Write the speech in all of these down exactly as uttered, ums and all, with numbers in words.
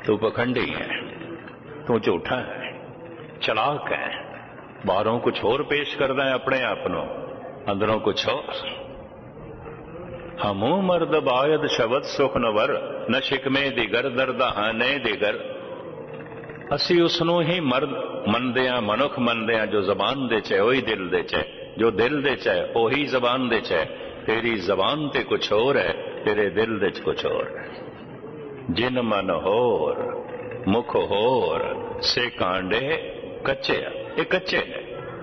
तू पखंडी है, तू झूठा है, चलाक है, बाहरों कुछ होर पेश करदा है अपने आप नूं, अंदरों कुछ होर। हमू मर्द बायद शबद सुख नवर, न शिकमे दिगर दर्दा हाने दिगर। असी उसनों ही मर्द मनदे आ, मनुख मनदे आ जो जबान दे च है वही दिल दे च है, जो दिल दे च है वही जबान दे च है। तेरी जबान ते कुछ होर है, तेरे दिल दे च कुछ होर है। जिन मन होर मुख होर से कांडे कच्चे, ये कच्चे है।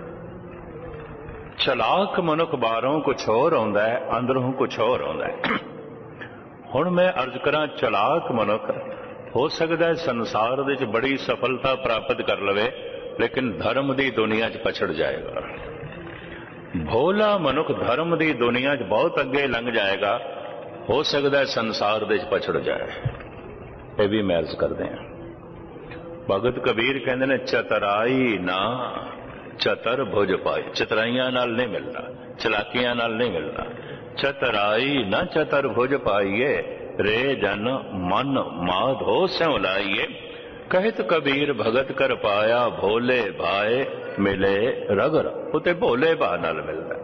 चलाक मनुख बाहरों कुछ होर आउंदा है, अंदरों कुछ होर आउंदा है। हुण मैं अर्ज करा, चलाक मनुख हो सकता है संसार दे च बड़ी सफलता प्राप्त कर लवे, लेकिन धर्म की दुनिया च पछड़ जाएगा। भोला मनुख धर्म की दुनिया च बहुत अगे लंघ जाएगा, हो सकता है संसार दे च पछड़ जाए। ये भी मैं अर्ज करते हैं। भगत कबीर कहते ने, चतराई ना चतर भुज पाई। चतराइयां नाल नहीं मिलना, चलाकियां नाल नहीं मिलना। चतराई ना चतर भुज पाइए, रे जन मन माधो स्यों लाइए। कहत कबीर भगत कर पाया, भोले भाए मिले रगर। उते भोले भा नाल मिलदा।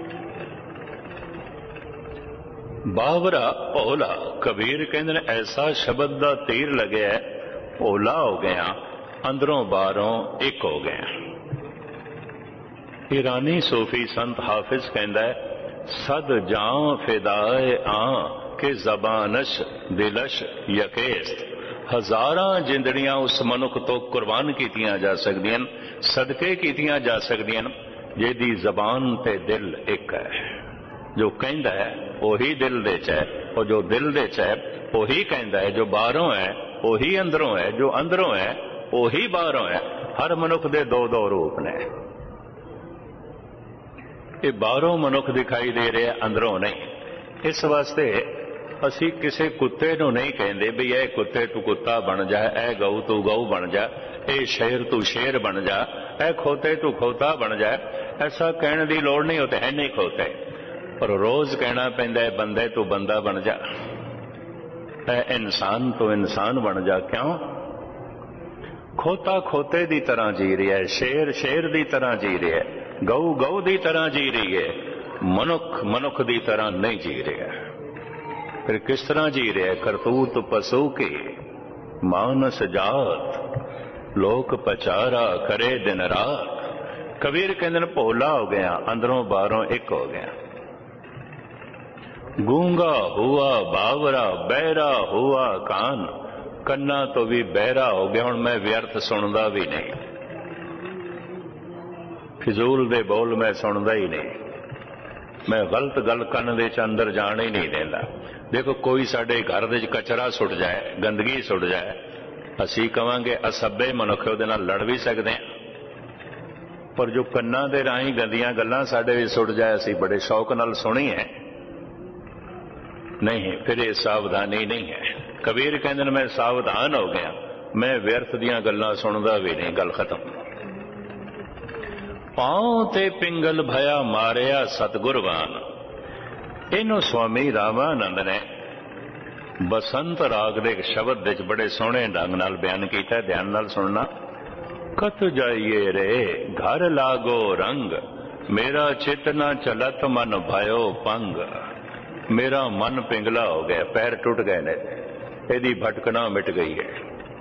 बावरा भोला, कबीर कहंदे ने ऐसा शब्द दा तीर लगे है, भोला हो गया, अंदरों बाहरों एक हो गया। ईरानी सूफी संत हाफिज कहंदा है, सद जां फिदाए आ के जबानश दिलश यकेस्त। हजारां जिंदड़ियां उस मनुख तो कुर्बान कीतियां जा सकदियां, सदके कीतियां जा सकदियां जिहदी जबान ते दिल एक है। जो कहंदा है वही दिल दे च है, और जो दिल दे च है वही कहंदा है। जो बाहरों है वही अंदरों है, जो अंदरों है वही बाहरों है। हर मनुख दे दो दो रूप ने। ये बाहरों मनुख दिखाई दे रहे, अंदरों नहीं। इस वास्ते असी किसी कुत्ते नूं नहीं कहंदे भी ए कुत्ते तू कुत्ता बन जा, ए गऊ तू गऊ बन जा, ए शेर तू शेर बन जा, ए खोते तू खोता बन जा। ऐसा कहने की लोड़ नहीं, होते है नहीं खोते, पर रोज कहना पैंदा है बंदे तू बंदा बन जा, ए इंसान तू इंसान बन जा। क्यों? खोता खोते की तरह जी रहा है, शेर शेर की तरह जी रहा है, गऊ गऊ की तरह जी रही है, मनुख मनुख की तरह नहीं जी रहा। फिर किस तरह जी रहा है? करतूत पशु की मानस जात, लोक पचारा करे दिन रात। कबीर कहते हैं भोला हो गया, अंदरों बाहरों एक हो गया। गूंगा हुआ बावरा, बहरा हुआ कान, कन्ना तो भी बहरा हो गया। हुण मैं व्यर्थ सुनदा भी नहीं, फिजूल दे बोल मैं सुनदा ही नहीं, मैं गलत गल कन दे अंदर जान ही नहीं देता। देखो कोई साडे घर दे कचरा सुट जाए, गंदगी सुट जाए, असी कहांगे असभ्य मनुख उहदे नाल लड़ भी सकते हैं, पर जो कन्ना दे राही गंदियां गल्लां साडे विच सुट जाए, असी बड़े शौक नाल सुनी है नहीं, फिर ये सावधानी नहीं है। कबीर कहंदे ने मैं सावधान हो गया, मैं व्यर्थ दियां गल्लां सुनदा भी नहीं। गल खत्म। पांव ते पिंगल भया मारिया सतगुरवान। इनू स्वामी रामानंद ने बसंत राग दे शब्द विच बड़े सोहणे ढंग नाल बयान किया। ध्यान नाल सुनना। कत जाइए रे घर लागो रंग, मेरा चित न चलत मन भयो पंग। मेरा मन पिंगला हो गया, पैर टुट गए ने, यदि भटकना मिट गई है।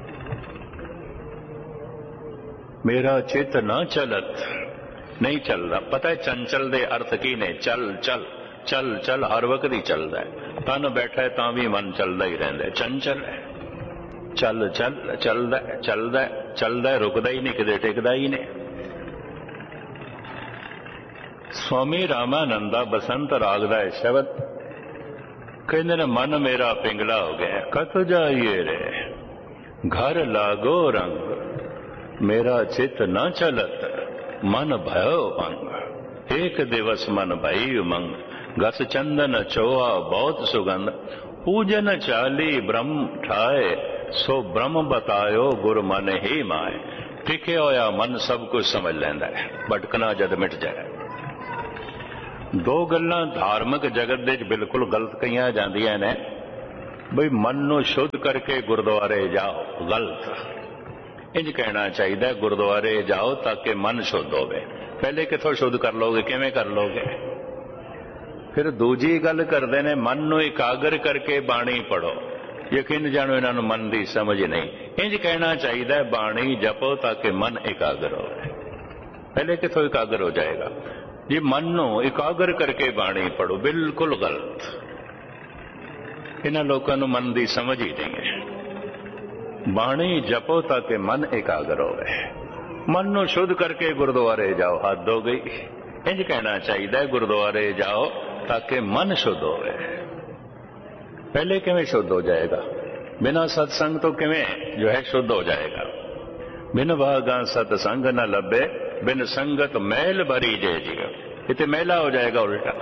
मेरा चित न चलत, नहीं चल रहा। पता है चंचल दे अर्थ की ने? चल चल चल चल हर वक्त ही चलता है। तन बैठा है तां भी मन चलता ही रहिंदा है, चंचल है। चल चल चलदा चलदा चलदा, रुकदा ही नहीं, किते टिकदा ही नहीं। स्वामी रामानंद दा बसंत राग दा शब्द कहंदे ने मन मेरा पिंगला हो गया। कत जाइए रे घर लागो रंग, मेरा चित न चलत मन भयो भंग। एक दिवस मन भई उमंग, गस चंदन चोआ बहुत सुगंध। पूजन चाली ब्रह्म ठाए, सो ब्रह्म बतायो गुरु मन ही माए। टिके होया मन सब कुछ समझ लैंदा है, भटकना जद मिट जाए। दो गल्लां धार्मिक जगत दे बिल्कुल गलत कहियां जांदियां ने। बई मन नूं शुद्ध करके गुरुद्वारे जाओ, गलत। इंज कहना चाहिए गुरुद्वारे जाओ ताकि मन शुद्ध होवे। पहले किथों शुद्ध कर लोगे, किवें कर लोगे? फिर दूजी गल करते ने मन नूं एकागर करके बाणी पढ़ो। यकीन जानो इन्हां नूं मन की समझ नहीं। इंज कहना चाहिए बाणी जपो ताकि मन एकागर हो। पहले किथों एकागर हो जाएगा? ये मन नूं एकागर करके बाणी पढ़ो, बिल्कुल गलत। इन्हां लोकां नूं मन की समझ ही नहीं है। बाणी जपो ताकि मन एकागर होवे। मन नूं शुद्ध करके गुरुद्वारे जाओ, हद हो गई। इंज कहना चाहिए गुरुद्वारे जाओ ताकि मन शुद्ध होवे। पहले किवें शुद्ध हो जाएगा? बिना सत्संग तो किवें जो है शुद्ध हो जाएगा? बिन भागा सत्संग न लभे, बिन संगत मैल भरी जे जियो। इतने मैला हो जाएगा उल्टा।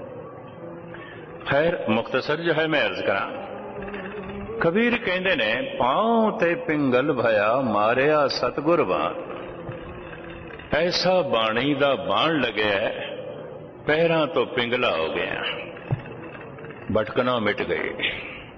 खैर मुख्तसर जो है मैं अर्ज करा, कबीर कहते ने पांव ते पिंगल भया मारिया सतगुर बाण। ऐसा बाणी दा बाण लगे है, पैरां तो पिंगला हो गया, भटकना मिट गई।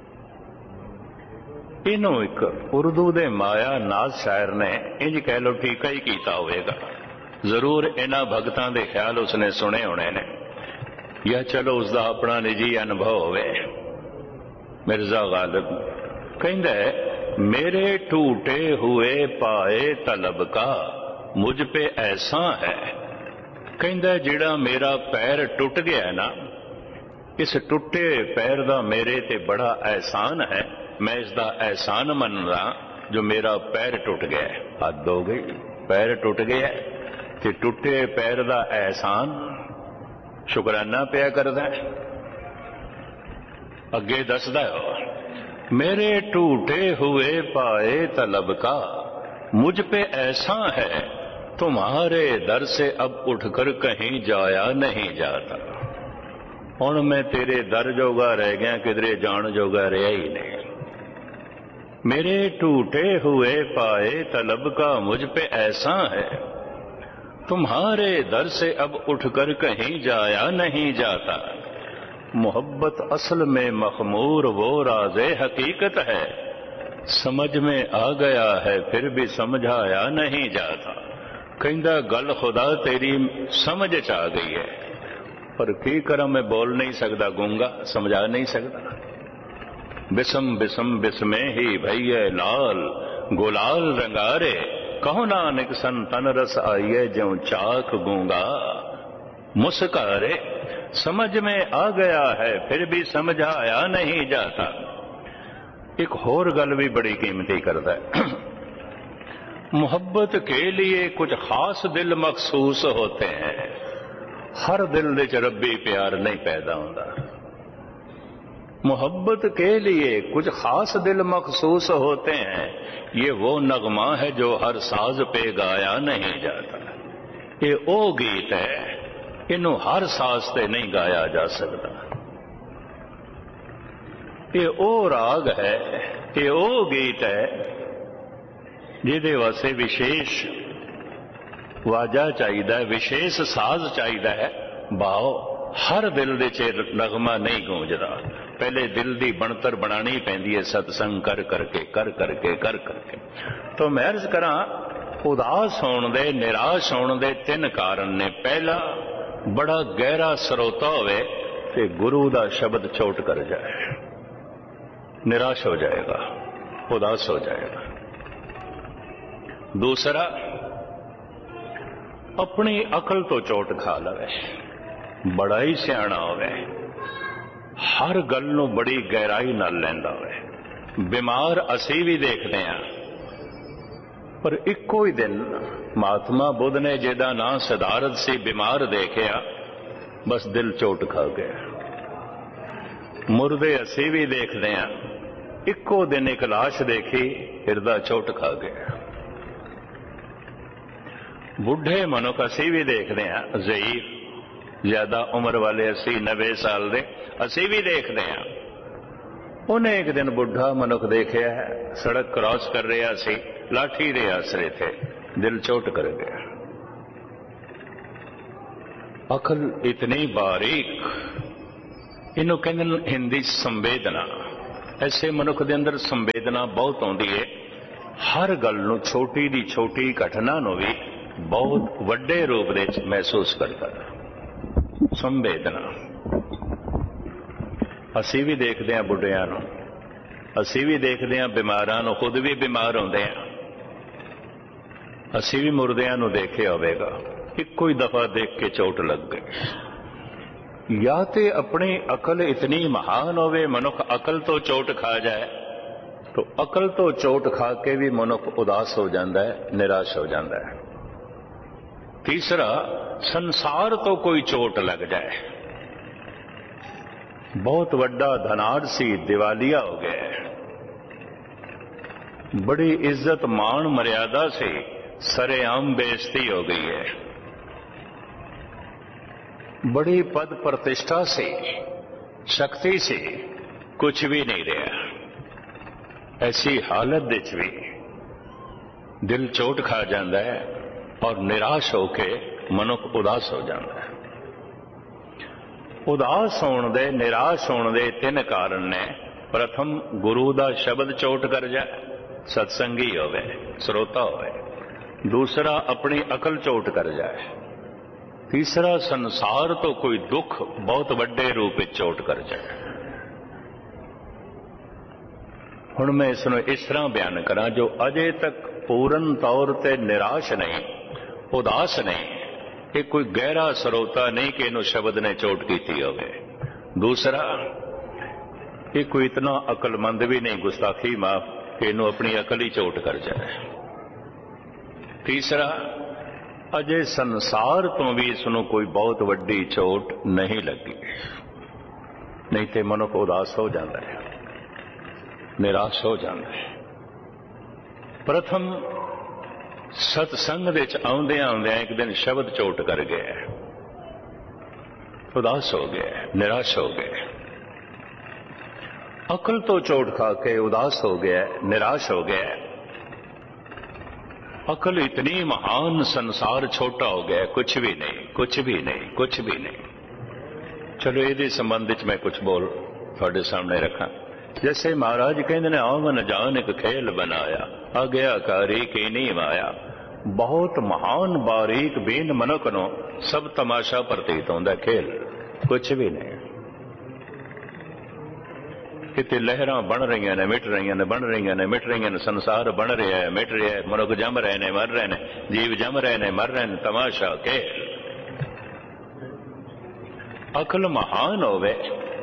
इनू एक उर्दू दे माया नाज शायर ने इंज कह लो ठीका ही कीता होवेगा। जरूर इन्हां भगतां दे ख्याल उसने सुने होने ने, या चलो उसका अपना निजी अनुभव होवे। मिर्जा गालिब कहंदा है, मेरे टूटे हुए पाए तलब का मुझ पे ऐसा है। कहंदा जिहड़ा मेरा पैर टुट गया ना, इस टुटे पैर दा मेरे ते बड़ा एहसान है। मैं इसका एहसान मन रहा जो मेरा पैर टुट गया। हद हो गई, पैर टुट गया ते टुटे पैर दा एहसान शुकराना पिया करदा है। अगे दसदा है, मेरे टूटे हुए पाए तलब का मुझ पे ऐसा है, तुम्हारे दर से अब उठकर कहीं जाया नहीं जाता। हुण मैं तेरे दर जोगा रह गया, किधरे जान जोगा रहा ही नहीं। मेरे टूटे हुए पाए तलब का मुझ पे ऐसा है, तुम्हारे दर से अब उठकर कहीं जाया नहीं जाता। मोहब्बत असल में मखमूर वो राज़े हकीकत है, समझ में आ गया है फिर भी समझाया नहीं जाता। कहंदा गल खुदा तेरी समझ च आ गई है, पर की करा मैं बोल नहीं सकता, गूंगा, समझा नहीं सकता। बिसम बिसम बिस्मे ही भैया लाल गुलाल रंगारे, कहो नानक सन तन रस आइए ज्यों चाक गूंगा मुस्कारे। समझ में आ गया है फिर भी समझाया नहीं जाता। एक होर गल भी बड़ी कीमती करता है, मोहब्बत के लिए कुछ खास दिल मखसूस होते हैं। हर दिल दे च रब्बी प्यार नहीं पैदा होता। मोहब्बत के लिए कुछ खास दिल मखसूस होते हैं, ये वो नगमा है जो हर साज पे गाया नहीं जाता। ये ओ गीत है, इनू हर साज से नहीं गाया जा सकता। ये ओ राग है, ये ओ गीत है जिहदे वास्ते विशेष वाजा चाहिए, विशेष साज चाहिए है। भाव हर दिल दे च नगमा नहीं गूंजदा। पहले दिल की बनतर बनानी पैंदी है, सत्संग कर करके कर करके कर करके। तो मैं अर्ज करा, उदास होने दे, निराश होने दे तीन कारण ने। पहला, बड़ा गहरा सरोता होवे ते गुरु दा शब्द चोट कर जाए, निराश हो जाएगा, उदास हो जाएगा। दूसरा, अपनी अकल तो चोट खा लवे, बड़ा ही सियाणा होवे, हर गल नूं बड़ी गहराई नाल लैंदा होवे। बीमार असी भी देखते हैं, पर इको ही दिन महात्मा बुद्ध ने जिहदा नाम सिद्धार्थ सी बीमार देखिया, बस दिल चोट खा गया। मुर्दे असी भी देखते हैं, इको दिन एक लाश देखी, हिरदा चोट खा गया। बुढ़े मनुख असी भी देखते हैं, ज़ईफ ज्यादा उम्र वाले अस्सी नब्बे साल दे असी भी देखते हैं। उन्हें एक दिन बुढ़ा मनुख देखा है, सड़क क्रॉस कर रहा सी, लाठी दे आसरे थे, दिल चोट कर गया। अकल इतनी बारीक, इन्हों कहते हिंदी संवेदना, ऐसे मनुख के अंदर संवेदना बहुत आउंदी है, हर गल नूं छोटी दी छोटी घटना नूं भी बहुत वड्डे रूप दे विच महसूस करता। संवेदना असी भी देखते हैं बुढ़ियां नूं, असी भी देखते हैं बीमारां नूं, खुद भी बीमार होंदे हैं। असी भी मुर्दियां नूं देखे होवेगा, इक्को ही दफा देख के चोट लग गई। या तो अपनी अकल इतनी महान होवे मनुख अकल तो चोट खा जाए, तो अकल तो चोट खा के भी मनुख उदास हो जाता है, निराश हो जाता है। तीसरा, संसार तो कोई चोट लग जाए, बहुत वड्डा धनाढ़ सी, दिवालिया हो गया, बड़ी इज्जत मान मर्यादा से सरेआम बेइज्जती हो गई है, बड़ी पद प्रतिष्ठा से, शक्ति से कुछ भी नहीं रहा। ऐसी हालत विच भी दिल चोट खा जाता है और निराश होके मनुख उदास हो जाता है। उदास होने दे, निराश होने दे तीन कारण ने। प्रथम, गुरु दा शब्द चोट कर जाए, सत्संगी होवे, श्रोता होवे। दूसरा, अपनी अकल चोट कर जाए। तीसरा, संसार तो कोई दुख बहुत वड्डे रूप में चोट कर जाए। हुण मैं इसनूं इस तरह बयान करा, जो अजे तक पूर्ण तौर ते निराश नहीं, उदास नहीं, ये कोई गहरा सरोता नहीं कि इन्हू शब्द ने चोट की होवे। दूसरा, ये कोई इतना अकलमंद भी नहीं, गुस्ताखी माफ, कि इन्हू अपनी अकल ही चोट कर जाए। तीसरा, अजे संसार तो भी इसनू कोई बहुत वड्डी चोट नहीं लगी, नहीं तो मनुख उदास हो जाता है, निराश हो जाता है। प्रथम, सत्संग विच आउंदियां आउंदियां एक दिन शब्द चोट कर गया, उदास हो गया, निराश हो गया। अकल तो चोट खा के उदास हो गया, निराश हो गया। अकल इतनी महान, संसार छोटा हो गया, कुछ भी नहीं, कुछ भी नहीं, कुछ भी नहीं। चलो ये संबंध मैं कुछ बोल थोड़े सामने रखा। जैसे महाराज कहते ने, आवन जान एक खेल बनाया, आज्ञाकारी की नहीं माया। बहुत महान बारीक बेन मनुख नो सब तमाशा प्रतीत होंदा, खेल कुछ भी नहीं। किते लहरां बन रही ने, मिट रही ने, बन रही ने, मिट रही ने, संसार बन रहा है, मिट रहा है, मनुख जम रहे ने, मर रहे ने, जीव जम रहे ने, मर रहे ने, तमाशा खेल। अकल महान होवे,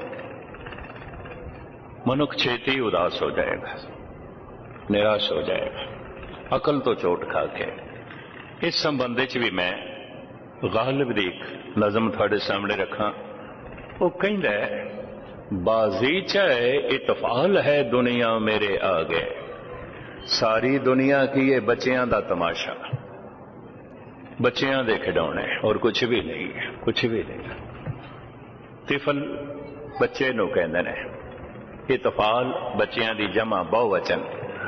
मनुख छेती उदास हो जाएगा, निराश हो जाएगा, अकल तो चोट खा के। इस संबंध भी मैं गालिब दी नज़म थोड़े सामने रखा। वो कहता है, बाजीचा इतफाल है दुनिया मेरे आगे, सारी दुनिया की ये बच्चियां दा तमाशा, बच्चियां दे खिडौने और कुछ भी नहीं, कुछ भी नहीं। तिफल बच्चे नूं कहंदे ने, इतफाल बच्चियां दी जमा बहुवचन।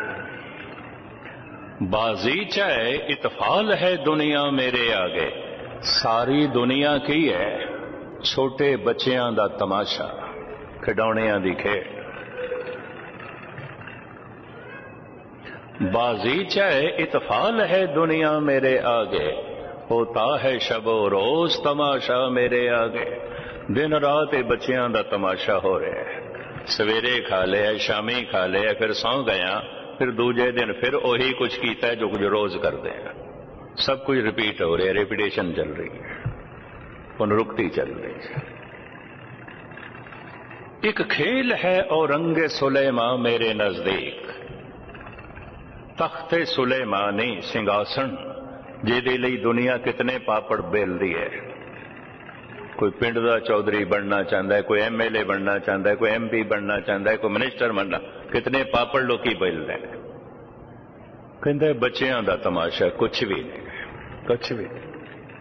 बाजीचा इतफाल है दुनिया मेरे आगे, सारी दुनिया की है छोटे बच्चियां दा तमाशा, खिडौनियां दी खेड। बाजीचा इतफाल है दुनिया मेरे आगे, होता है शबो रोज तमाशा मेरे आगे। दिन रात बच्चियां दा तमाशा हो रहा है, सवेरे खा लिया, शामी खा लिया, फिर सौ गया, फिर दूजे दिन फिर वही कुछ किया है जो कुछ रोज कर देगा। सब कुछ रिपीट हो रहा है, रेपिटेशन चल रही है, पुनरुक्ति चल रही है। एक खेल है औरंगे सुलेमा मेरे नजदीक, तख्ते सुलेमानी सिंहासन जिहदे लई दुनिया कितने पापड़ बेलदी है। कोई पिंड का चौधरी बनना चाहता है, कोई एम एल ए बनना चाहता है, कोई एम पी बनना चाहता है, कोई मिनिस्टर बनना, कितने पापड़ लोग बेलते हैं। कहते बच्चियां का तमाशा कुछ भी नहीं, कुछ भी नहीं।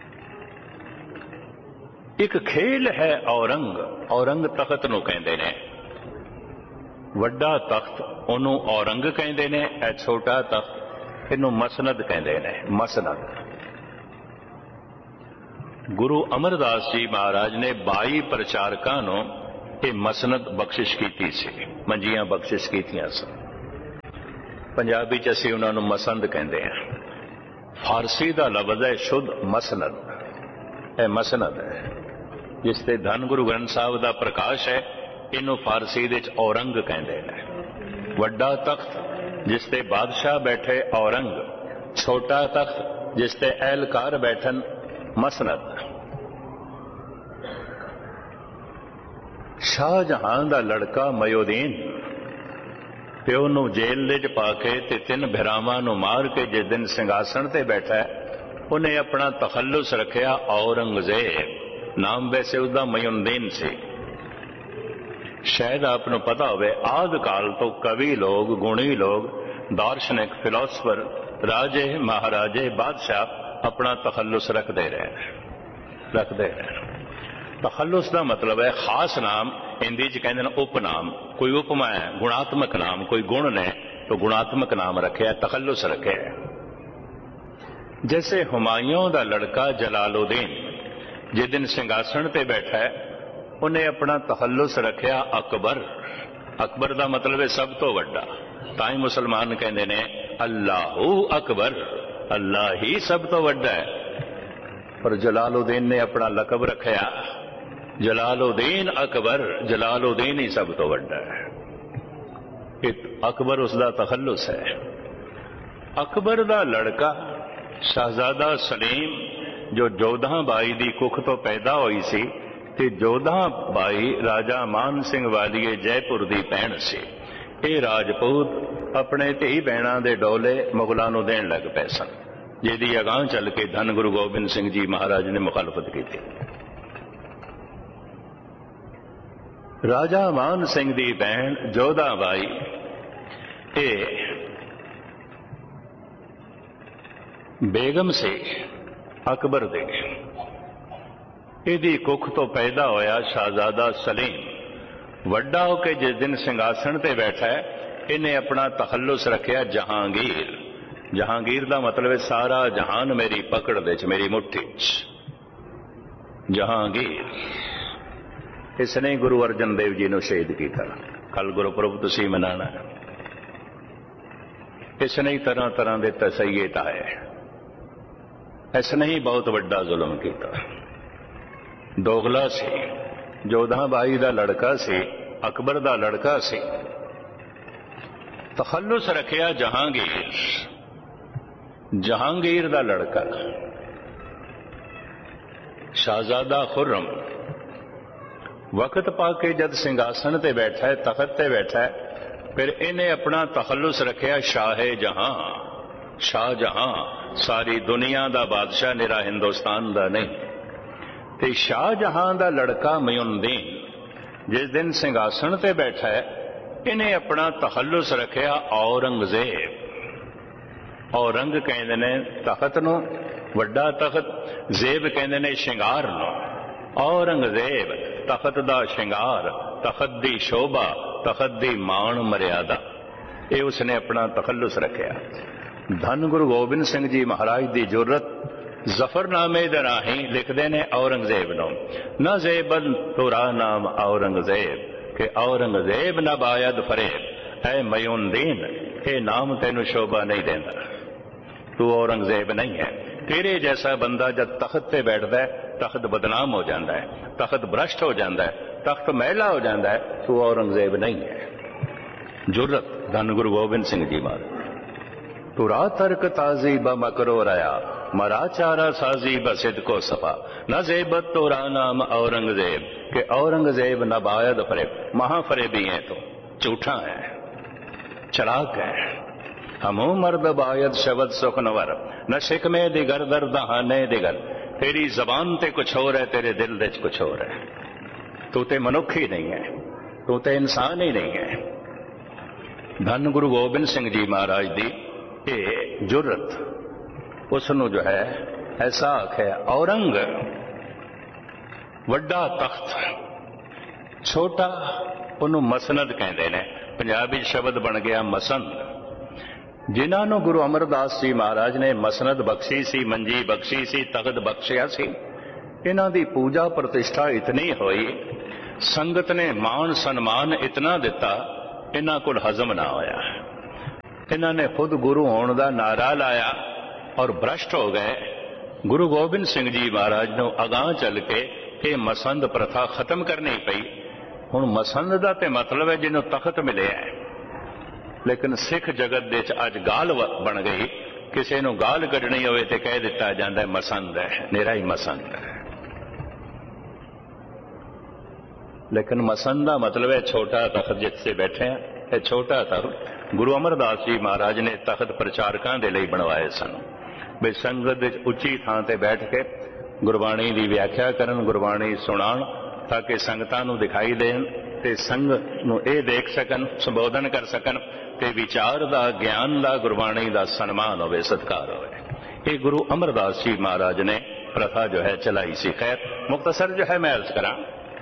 एक खेल है औरंग, औरंग तख्त नूं कहंदे ने, वड्डा तख्त ओनू औरंग कहंदे ने, ए छोटा तख्त इनू मसनद कहंदे ने, मसनद। गुरु अमरदास जी महाराज ने बाई प्रचारकां नूं ਇਹ ਮਸਨਦ ਬਖਸ਼ਿਸ਼ ਕੀਤੀ ਸੀ, ਮੰਜੀਆਂ ਬਖਸ਼ਿਸ਼ ਕੀਤੀਆਂ ਸਨ। ਪੰਜਾਬੀ 'ਚ ਅਸੀਂ ਉਹਨਾਂ ਨੂੰ ਮਸੰਦ ਕਹਿੰਦੇ ਹਾਂ। ਫਾਰਸੀ ਦਾ ਲਫ਼ਜ਼ ਹੈ ਸ਼ੁੱਧ ਮਸਨਦ। ਇਹ ਮਸਨਦ ਹੈ ਜਿਸ ਤੇ ਧੰਨ ਗੁਰੂ ਗ੍ਰੰਥ ਸਾਹਿਬ ਦਾ ਪ੍ਰਕਾਸ਼ ਹੈ। ਇਹਨੂੰ ਫਾਰਸੀ ਦੇ 'ਚ ਔਰੰਗ ਕਹਿੰਦੇ ਨੇ। ਵੱਡਾ ਤਖਤ ਜਿਸ ਤੇ ਬਾਦਸ਼ਾਹ ਬੈਠੇ ਔਰੰਗ, ਛੋਟਾ ਤਖਤ ਜਿਸ ਤੇ ਅਹਿਲਕਾਰ ਬੈਠਣ ਮਸਨਦ। ਸ਼ਾਹਜਹਾਨ ਦਾ ਲੜਕਾ ਮਯੂਦੀਨ ਪਿਓ ਨੂੰ ਜੇਲ੍ਹ ਦੇ 'ਚ ਪਾ ਕੇ ਤੇ ਤਿੰਨ ਭਰਾਵਾਂ ਨੂੰ ਮਾਰ ਕੇ ਜਿਸ ਦਿਨ ਸਿੰਘਾਸਣ ਤੇ ਬੈਠਾ, ਉਹਨੇ ਆਪਣਾ ਤਖੱਲੁਸ ਰੱਖਿਆ ਔਰੰਗਜ਼ੇਬ। ਨਾਮ ਵੈਸੇ ਉਸਦਾ ਮਯੂਦੀਨ ਸੀ। ਸ਼ਾਇਦ ਆਪ ਨੂੰ ਪਤਾ ਹੋਵੇ, ਆਦਿ ਕਾਲ ਤੋਂ ਕਵੀ ਲੋਕ, ਗੁਣੀ ਲੋਕ, ਦਾਰਸ਼ਨਿਕ, ਫਿਲਾਸਫਰ, ਰਾਜੇ, ਮਹਾਰਾਜੇ, ਬਾਦਸ਼ਾਹ ਆਪਣਾ ਤਖੱਲੁਸ ਰੱਖਦੇ ਰਹੇ ਰੱਖਦੇ ਰਹੇ ਤਖੱਲੁਸ ਦਾ ਮਤਲਬ ਹੈ ਖਾਸ ਨਾਮ। ਹਿੰਦੀ 'ਚ ਕਹਿੰਦੇ ਨੇ ਉਪਨਾਮ। ਕੋਈ ਉਪਮਾ ਹੈ, ਗੁਣਾਤਮਕ ਨਾਮ, ਕੋਈ ਗੁਣ ਨੇ तो गुणात्मक नाम रखे, तखल्लुस रखे। जैसे हुमायूं दा लड़का जलालुद्दीन जिस दिन सिंघासन ते बैठा है उन्हें अपना तखल्लुस रखिया अकबर। अकबर का मतलब है सब तो वड्डा। ताई मुसलमान कहते ने अल्लाहू अकबर, अल्लाह ही सब तो वड्डा है। पर जलालुद्दीन ने अपना लकब रखिया जलालुद्दीन अकबर, जलालुद्दीन ही सब तो वड्डा है। अकबर उसका तखल्लुस है। अकबर का लड़का शहजादा सलीम जो जोधा बाई की कुख तो पैदा हुई सी ते जोधा बाई राजा मान सिंह वालीए जयपुर की भैन सी। ये राजपूत अपने धी भैणों के डोले मुगलों को देन लग पे सन, जिहदी अगांह चल के धन गुरु गोबिंद सिंह जी महाराज ने मुखालफत की थी। राजा मान सिंह की भैन जोधा बाई ये बेगम से अकबर दे इहदी कुख तो पैदा होया शहजादा सलीम। वड्डा होके जिस दिन सिंघासन ते बैठा है इन्हें अपना तखल्लुस रखिया जहांगीर। जहांगीर का मतलब है सारा जहान मेरी पकड़ दे च, मेरी मुट्ठी च। जहांगीर इसने गुरु अर्जन देव जी ने शहीद किया। कल गुरुपुरब तुसीं मनाना है। इसने ही तरह तरह के तसैये टाए। इसने ही बहुत बड़ा जुल्म किया। दोगला सी, जोधा बाई का लड़का सी, अकबर का लड़का सी। तखल्लुस रखिया जहांगीर। जहांगीर का लड़का शहजादा खुर्रम वक्त पाके जद सिंघासन ते बैठा है, तखत ते बैठा है, फिर इन्हें अपना तखल्लुस रखिया शाहे जहां। शाहजहां सारी दुनिया का बादशाह, निरा हिंदुस्तान का नहीं। ते शाहजहां का लड़का मयूनुद्दीन जिस दिन सिंघासन ते बैठा है इन्हें अपना तखल्लुस रखिया औरंगजेब। औरंग कहते ने तखत नूं, वड्डा तखत, जेब कहते ने शिंगार नूं। औरंगजेब तखत दा शिंगार, तखत दी शोभा, तखत दी मान मर्यादा, ये उसने अपना तखल्लुस रखिया। धन गुरु गोबिंद सिंह जी महाराज की जुर्रत जफरनामे दे राही लिखते ने औरंगजेब नो, न जेबन तुरा नाम औरंगजेब के औरंगजेब न बायद फरेब। ऐ मयूनुद्दीन ये नाम तेनू शोभा नहीं देता, तू औरंगजेब नहीं है। तेरे जैसा बंदा जब तख्त पे बैठता है तख्त बदनाम हो जाता है, तख्त भ्रष्ट हो जाता है, तख्त मैला हो जाता है। तू औरंगजेब नहीं है। जुर्रत धन गुरु गोबिंद सिंह जी महाराज। तुरा तर्क ताजी ब मकरो रया, मरा चारा साजी ब सिद्को सफा, न जेबत तुरा नाम औरंगजेब के औरंगजेब न बायद फरेब। महाफरेबी है, तो झूठा है, चलाक है। हमू मर्द बायद शब्द सुखनवर, न शिकमे दिगर दर दहाने दिगर। तेरी जबान ते कुछ और है, तेरे दिल दे कुछ और है। तू ते मनुख ही नहीं है, तू ते इंसान ही नहीं है। धन गुरु गोबिंद सिंह जी महाराज दी ये जुर्रत उसनू जो है ऐसा आख्या। औरंग वड्डा तख्त, छोटा उन्होंने मसनद कहते हैं। पंजाबी शब्द बन गया मसंद। जिन्होंने गुरु अमरदास जी महाराज ने मसनद बख्शी सी, मंजी बख्शी सी, तख्त बख्शिया सी, इन्हां दी पूजा प्रतिष्ठा इतनी हुई संगत ने मान सन्मान इतना दिता, इन्हां कोल हजम ना होया। इन्हां ने खुद गुरु होने का नारा लाया और भ्रष्ट हो गए। गुरु गोबिंद सिंह जी महाराज ने अगां चल के ये मसंद प्रथा खत्म करनी पई। हुण मसंद का तो मतलब है जिन्हों तखत मिले है, लेकिन सिख जगत दे अज गाल बन गई। किसी नूं गाल कढ़नी होवे ते कह दिता जाता है मसंद है, निरा ही मसंद है। लेकिन मसंद का मतलब है छोटा तखत जिससे बैठे हैं। यह छोटा तखत गुरु अमरदास जी महाराज ने तखत प्रचारकों के लिए बनवाए सन, भी संगत उच्ची थां ते बैठ के गुरबाणी की व्याख्या करन, गुरबाणी सुनाण, ताकि संगतां नूं दिखाई देन ते संग नूं इह देख सकन, संबोधन कर सकन ते विचार दा, ज्ञान दा, गुरबाणी दा सन्मान होवे, सत्कार होवे। ये गुरु अमरदास जी महाराज ने प्रथा जो है चलाई सी। खैर मुख्तसर जो है मैं अर्ज करा।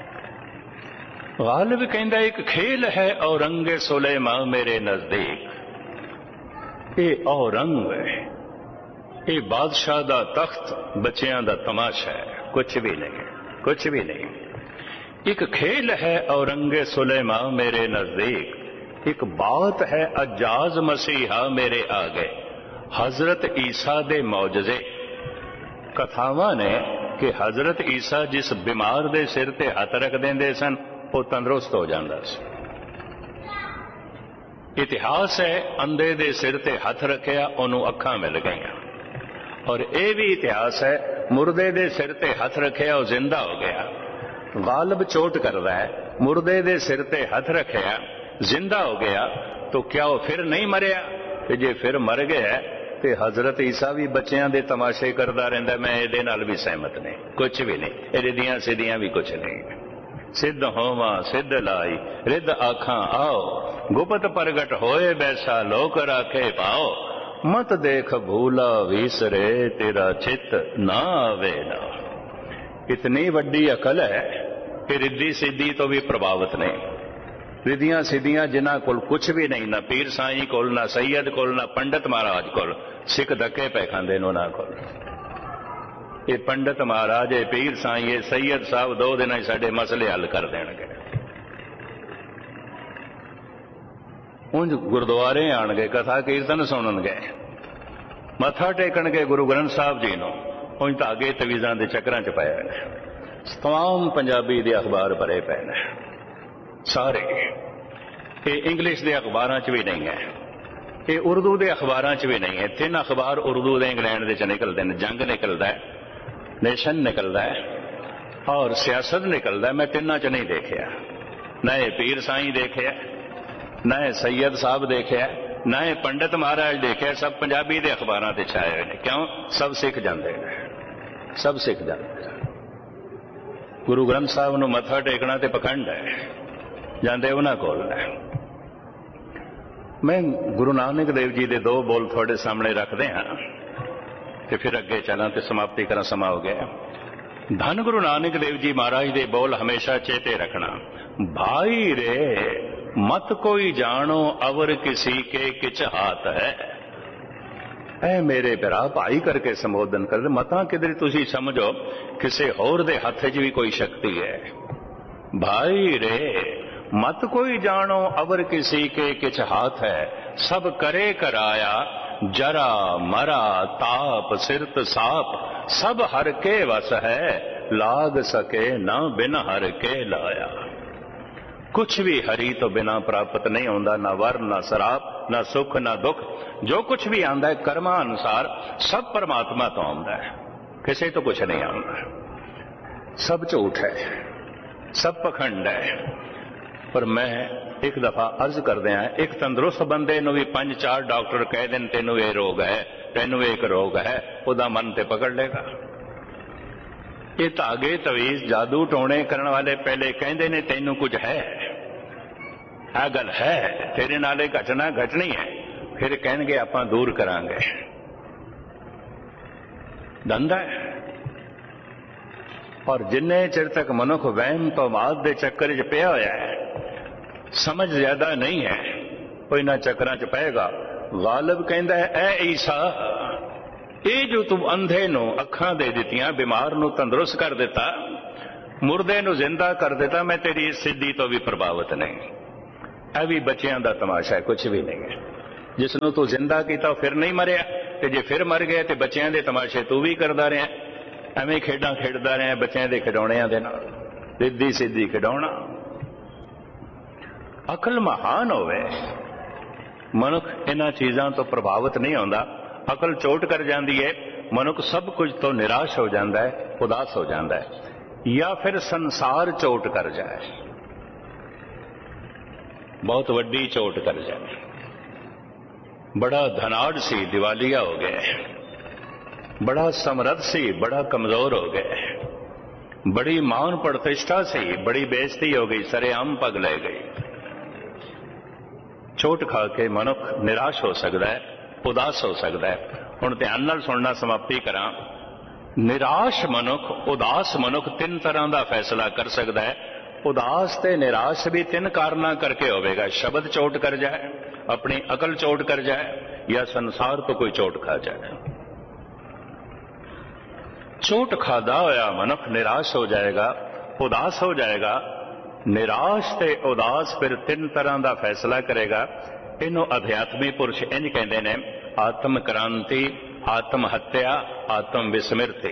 गालिब कहंदा एक खेल है औरंगे सुलेमा मेरे नजदीक। ये औरंग है, ये बादशाह दा तख्त बच्चियां दा तमाशा है, कुछ भी नहीं, कुछ भी नहीं। एक खेल है औरंगे सुलेमा मेरे नजदीक, एक बात है अजाज मसीहा मेरे आगे। हजरत ईसा दे मौजजे कथावां ने कि हजरत ईसा जिस बीमार दे सिर ते हथ रख देंदे सन वो तंदुरुस्त हो जाता सी। इतिहास है अंधे दे सिर ते हथ रखिया उन्होंने अखां मिल गईयां, और यह भी इतिहास है मुर्दे दे सिर ते हथ रखिया वो जिंदा हो गया। गालिब चोट करदा है, मुर्दे दे सिर ते हथ रखिया जिंदा हो गया, तो क्या वो फिर नहीं मरिया? ते जे फिर मर गया ते हजरत ईसा भी बच्चियां दे तमाशे करदा रहिंदा। मैं इहदे नाल भी सहमत नहीं, कुछ भी नहीं। इहदे दियां सिद्धियां भी कुछ नहीं। सिद्ध होवा सिद्ध लाई रिद आखां आओ, गुपत प्रगट होए बैसा लोक राखे पाओ। मत देख भूला विसरे तेरा चित ना आवे ना। इतनी वड्डी अकल है कि रिद्धि सिद्धि तो भी प्रभावित नहीं। रिद्धियां सिद्धियां जिन्हां कोल कुछ भी नहीं, ना पीर साईं कोल, ना सैयद कोल, ना पंडित महाराज कोल, सिख धक्के पे खांदे ने उन्हां कोल। ये पंडित महाराज, ये पीर साईं, ये सैयद साहब दो दिन ही साडे मसले हल कर देणगे। उंज गुरुद्वारे आणगे, कथा कीर्तन सुणनगे, मत्था टेकणगे गुरु ग्रंथ साहब जी नूं, उंज धागे तवीज़ां दे चक्रां च पए ने। तमाम पंजाबी दे अखबार भरे पे ने सारे। ये इंग्लिश दे अखबारां च भी नहीं है, ये उर्दू दे अखबारां च भी नहीं है। तीन अखबार उर्दू दे इंग्लैंड दे च निकलदे ने। जंग निकलदा है, नेशन निकलदा है और सियासत निकलदा है। मैं तिन्ना च नहीं देखिया, ना ये पीर साईं देखिया, ना ये सैयद साहब देखिया, ना ये पंडित महाराज देखिया। सब पंजाबी दे अखबारां ते छाए हुए ने। क्यों? सब सिख जांदे ने, सब सिख जांदे। गुरु ग्रंथ साहब नूं मत्था टेकना ते पखंड है, जांदे उन्हां कोल ने। मैं गुरु नानक देव जी दे दो बोल थोड़े सामने रखते हाँ ते फिर अगे चला ते समाप्ति करा, समा हो गया। धन गुरु नानक देव जी महाराज दे बोल हमेशा चेते रखना। भाई रे मत कोई जानो अवर किसी के किच हाथ है। ऐ मेरे भरा भाई करके संबोधन कर, मता किधर तुसी समझो किसी होर दे हथ च भी कोई शक्ति है। भाई रे मत कोई जानो अवर किसी के किछ हाथ है। सब करे कराया जरा मरा ताप सिरत साप। सब हर के वस है लाग सके ना बिन हर के लाया। कुछ भी हरि तो बिना प्राप्त नहीं होता, ना वर ना शराब ना सुख ना दुख। जो कुछ भी आंदा है कर्मा अनुसार सब परमात्मा तो आंदा है, किसी तो कुछ नहीं आंदा। सब झूठ है, सब पखंड है। पर मैं एक दफा अर्ज कर दिया, एक तंदुरुस्त बंदे नूं भी पंज चार डॉक्टर कह देन तेनू ये रोग है, तेनू एक रोग है, उदा मन ते पकड़ लेगा। ये धागे तवीज जादू टोने करने वाले पहले कहते ने तेनू कुछ है, आ गल है, तेरे नाले घटना घटनी है, फिर कहणगे आपां दूर करांगे। धंधा है। और जिन्ने चिर तक मनुख वहम तो माद दे चक्कर च पिया होया है, समझ ज्यादा नहीं है, कोई ना चक्रां च पएगा। गालिब कहंदा है ऐ ईसा, ये जो तू अंधे नूं अखां दे दित्तियां, बीमार नूं तंदुरुस्त कर दिता, ਮੁਰਦੇ ਨੂੰ ਜ਼ਿੰਦਾ ਕਰ ਦਿੱਤਾ, ਮੈਂ ਤੇਰੀ ਇਸ ਸਿੱਧੀ ਤੋਂ ਵੀ ਪ੍ਰਭਾਵਿਤ ਨਹੀਂ। ਇਹ ਵੀ ਬੱਚਿਆਂ ਦਾ ਤਮਾਸ਼ਾ ਹੈ, ਕੁਛ ਵੀ ਨਹੀਂ ਹੈ। ਜਿਸ ਨੂੰ ਤੂੰ ਜ਼ਿੰਦਾ ਕੀਤਾ ਉਹ ਫਿਰ ਨਹੀਂ ਮਰਿਆ, ਤੇ ਜੇ ਫਿਰ ਮਰ ਗਿਆ ਤੇ ਬੱਚਿਆਂ ਦੇ ਤਮਾਸ਼ੇ ਤੂੰ ਵੀ ਕਰਦਾ ਰਿਹਾ, ਐਵੇਂ ਖੇਡਾਂ ਖੇਡਦਾ ਰਿਹਾ ਬੱਚਿਆਂ ਦੇ ਖਿਡੌਣਿਆਂ ਦੇ ਨਾਲ, ਸਿੱਧੀ ਸਿੱਧੀ ਖਿਡੌਣਾ। ਅਕਲ ਮਹਾਨ ਹੋਵੇ, ਮਨੁੱਖ ਇਹਨਾਂ ਚੀਜ਼ਾਂ ਤੋਂ ਪ੍ਰਭਾਵਿਤ ਨਹੀਂ ਹੁੰਦਾ। ਅਕਲ ਚੋਟ ਕਰ ਜਾਂਦੀ ਹੈ, ਮਨੁੱਖ ਸਭ ਕੁਝ ਤੋਂ ਨਿਰਾਸ਼ ਹੋ ਜਾਂਦਾ ਹੈ, ਉਦਾਸ ਹੋ ਜਾਂਦਾ ਹੈ, ਜਾਂ ਫਿਰ ਸੰਸਾਰ ਚੋਟ ਕਰ ਜਾਏ, ਬਹੁਤ ਵੱਡੀ ਚੋਟ ਕਰ ਜਾਏ। ਬੜਾ ਧਨਾਢ ਸੀ, ਦਿਵਾਲੀਆ ਹੋ ਗਿਆ, ਬੜਾ ਸਮਰੱਥ ਸੀ, ਬੜਾ ਕਮਜ਼ੋਰ ਹੋ ਗਿਆ, ਬੜੀ ਮਾਨ ਪ੍ਰਤਿਸ਼ਠਾ ਸੀ, ਬੜੀ ਬੇਇੱਜ਼ਤੀ ਹੋ ਗਈ, ਸਰੇਆਮ ਪੱਗ ਲੈ ਗਈ। ਚੋਟ ਖਾ ਕੇ ਮਨੁੱਖ ਨਿਰਾਸ਼ ਹੋ ਸਕਦਾ ਹੈ, ਉਦਾਸ ਹੋ ਸਕਦਾ ਹੈ। ਹੁਣ ਧਿਆਨ ਨਾਲ ਸੁਣਨਾ, ਸਮਾਪਤੀ ਕਰਾਂ। ਨਿਰਾਸ਼ ਮਨੁੱਖ, ਉਦਾਸ ਮਨੁੱਖ ਤਿੰਨ ਤਰ੍ਹਾਂ ਦਾ ਫੈਸਲਾ ਕਰ ਸਕਦਾ ਹੈ। ਉਦਾਸ ਤੇ ਨਿਰਾਸ਼ ਵੀ ਤਿੰਨ ਕਾਰਨਾਂ ਕਰਕੇ ਹੋਵੇਗਾ। ਸ਼ਬਦ ਚੋਟ ਕਰ ਜਾਏ, ਆਪਣੀ ਅਕਲ ਚੋਟ ਕਰ ਜਾਏ, ਜਾਂ ਸੰਸਾਰ ਤੋਂ ਕੋਈ ਚੋਟ ਖਾ ਜਾਏ। ਚੋਟ ਖਾਦਾ ਹੋਇਆ ਮਨੁੱਖ ਨਿਰਾਸ਼ ਹੋ ਜਾਏਗਾ, ਉਦਾਸ ਹੋ ਜਾਏਗਾ। ਨਿਰਾਸ਼ ਤੇ ਉਦਾਸ ਫਿਰ ਤਿੰਨ ਤਰ੍ਹਾਂ ਦਾ ਫੈਸਲਾ ਕਰੇਗਾ। ਇਹਨੂੰ ਅਧਿਆਤਮੀ ਪੁਰਸ਼ ਇੰਝ ਕਹਿੰਦੇ ਨੇ, ਆਤਮ ਕ੍ਰਾਂਤੀ, ਆਤਮ ਹੱਤਿਆ, ਆਤਮ ਵਿਸਮ੍ਰਿਤੀ।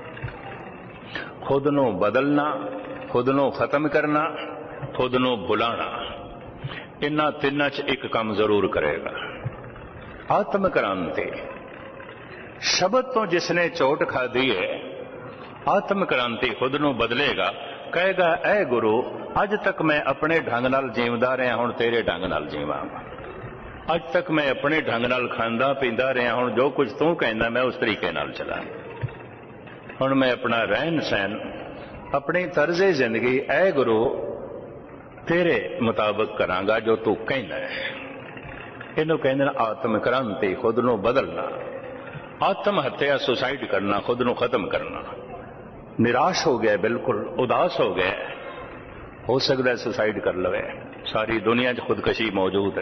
ਖੁਦ ਨੂੰ ਬਦਲਣਾ, ਖੁਦ ਨੂੰ ਖਤਮ ਕਰਨਾ, ਖੁਦ ਨੂੰ ਭੁਲਾਣਾ, ਇਹਨਾਂ ਤਿੰਨਾਂ 'ਚ ਇੱਕ ਕੰਮ ਜ਼ਰੂਰ ਕਰੇਗਾ। ਆਤਮ ਕ੍ਰਾਂਤੀ, ਸ਼ਬਦ ਤੋਂ ਜਿਸਨੇ ਚੋਟ ਖਾਦੀ ਹੈ, ਆਤਮ ਕ੍ਰਾਂਤੀ, ਖੁਦ ਨੂੰ ਬਦਲੇਗਾ। ਕਹੇਗਾ, ਐ ਗੁਰੂ, ਅੱਜ ਤੱਕ ਮੈਂ ਆਪਣੇ ਢੰਗ ਨਾਲ ਜੀਵਦਾ ਰਿਹਾ, ਹੁਣ ਤੇਰੇ ਢੰਗ ਨਾਲ ਜੀਵਾਂਗਾ। ਅੱਜ ਤੱਕ ਮੈਂ ਆਪਣੇ ਢੰਗ ਨਾਲ ਖਾਂਦਾ ਪੀਂਦਾ ਰਿਹਾ, ਹੁਣ ਜੋ ਕੁਝ ਤੂੰ ਕਹਿੰਦਾ ਮੈਂ ਉਸ ਤਰੀਕੇ ਨਾਲ ਚਲਾਂ। ਹੁਣ ਮੈਂ ਆਪਣਾ ਰਹਿਣ ਸਹਿਣ, ਆਪਣੀ ਤਰਜ਼ੇ ਜ਼ਿੰਦਗੀ, ਐ ਗੁਰੂ, ਤੇਰੇ ਮੁਤਾਬਕ ਕਰਾਂਗਾ ਜੋ ਤੂੰ ਕਹਿੰਦਾ ਹੈ। ਇਹਨੂੰ ਕਹਿੰਦੇ ਨੇ ਆਤਮ ਕ੍ਰਾਂਤੀ, ਖੁਦ ਨੂੰ ਬਦਲਣਾ। ਆਤਮ ਹੱਤਿਆ, ਸੁਸਾਈਡ ਕਰਨਾ, ਖੁਦ ਨੂੰ ਖਤਮ ਕਰਨਾ। ਨਿਰਾਸ਼ ਹੋ ਗਿਆ, ਬਿਲਕੁਲ ਉਦਾਸ ਹੋ ਗਿਆ, ਹੋ ਸਕਦਾ ਸੁਸਾਈਡ ਕਰ ਲਵੇ। ਸਾਰੀ ਦੁਨੀਆ 'ਚ ਖੁਦਕਸ਼ੀ ਮੌਜੂਦ ਹੈ,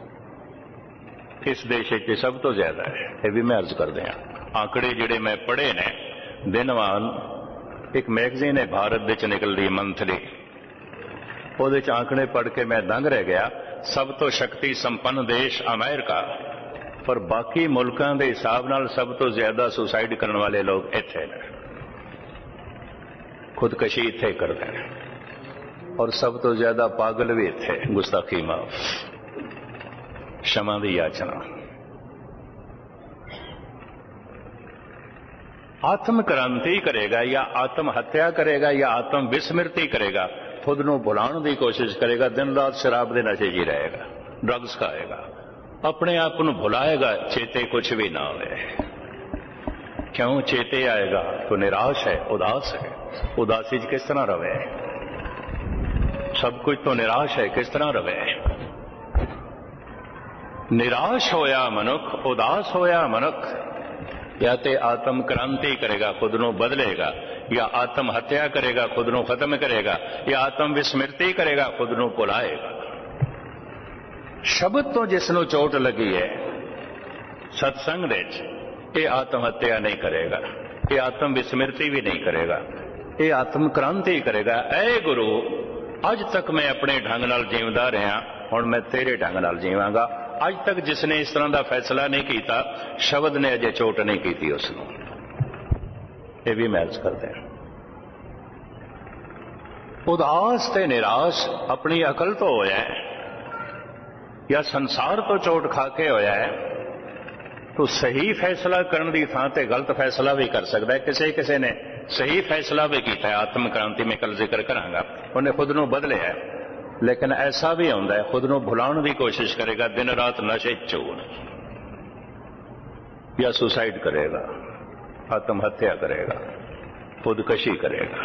ਇਸ ਦੇਸ਼ ਵਿੱਚ ਸਭ ਤੋਂ ਜ਼ਿਆਦਾ ਹੈ। ਇਹ ਵੀ ਮੈਂ ਅਰਜ਼ ਕਰਦੇ ਹਾਂ। ਆંકੜੇ ਜਿਹੜੇ ਮੈਂ ਪੜ੍ਹੇ ਨੇ, ਦਿਨਵਾਨ ਇੱਕ ਮੈਗਜ਼ੀਨ ਹੈ ਭਾਰਤ ਵਿੱਚ ਨਿਕਲਦੀ, ਮੰਥਲੀ, ਉਹਦੇ 'ਚ ਆંકੜੇ ਪੜ੍ਹ ਕੇ ਮੈਂ ਦੰਗ ਰਹਿ ਗਿਆ। ਸਭ ਤੋਂ ਸ਼ਕਤੀ ਸੰਪੰਨ ਦੇਸ਼ ਅਮਰੀਕਾ, ਪਰ ਬਾਕੀ ਮੁਲਕਾਂ ਦੇ ਹਿਸਾਬ ਨਾਲ ਸਭ ਤੋਂ ਜ਼ਿਆਦਾ ਸੁਸਾਈਡ ਕਰਨ ਵਾਲੇ ਲੋਕ ਇੱਥੇ ਨੇ, ਖੁਦਕਸ਼ੀ ਇੱਥੇ ਕਰਦੇ ਨੇ, ਔਰ ਸਭ ਤੋਂ ਜ਼ਿਆਦਾ ਪਾਗਲ ਵੀ ਇੱਥੇ। ਗੁਸਤਾਖੀ ਮਾਫ, क्षमा की याचना। आत्म क्रांति करेगा या आत्म हत्या करेगा या आत्म विस्मृति करेगा, खुद को भुलाने की कोशिश करेगा, दिन रात शराब के नशे जी रहेगा, ड्रग्स खाएगा, अपने आप को भुलाएगा, चेते कुछ भी ना होए। क्यों चेते आएगा? तो निराश है, उदास है। उदासी च किस तरह रवे? सब कुछ तो निराश है, किस तरह रवे? निराश होया मनुख, उदास होया मनुख या ते आत्म क्रांति करेगा, खुद को बदलेगा, या आत्म हत्या करेगा, खुद को खत्म करेगा, या आत्म विस्मृति करेगा, खुद को भुलाएगा। शब्द तो जिसनों चोट लगी है सत्संग दे ये आत्म हत्या नहीं करेगा, ये आत्म विस्मृति भी नहीं करेगा, ये आत्म क्रांति करेगा। ऐ गुरु, अज तक मैं अपने ढंग नाल जीवदा रहा, हुण मैं तेरे ढंग नाल जीवांगा। अज तक जिसने इस तरह का फैसला नहीं किया, शब्द ने अजे चोट नहीं की उसनों। ये भी महसूस करते हैं। उदास ते निराश अपनी अकल तो होया है या संसार तो चोट खा के होया है, तो सही फैसला करने की थां ते गलत फैसला भी कर सकता है। किसी किसी ने सही फैसला भी किया है, आत्म क्रांति में कल जिक्र करांगा, उन्हें खुद को बदले है। लेकिन ऐसा भी होता है, खुद को भुलाने की कोशिश करेगा, दिन रात नशे चूर, या सुसाइड करेगा, आत्महत्या करेगा, खुदकशी करेगा।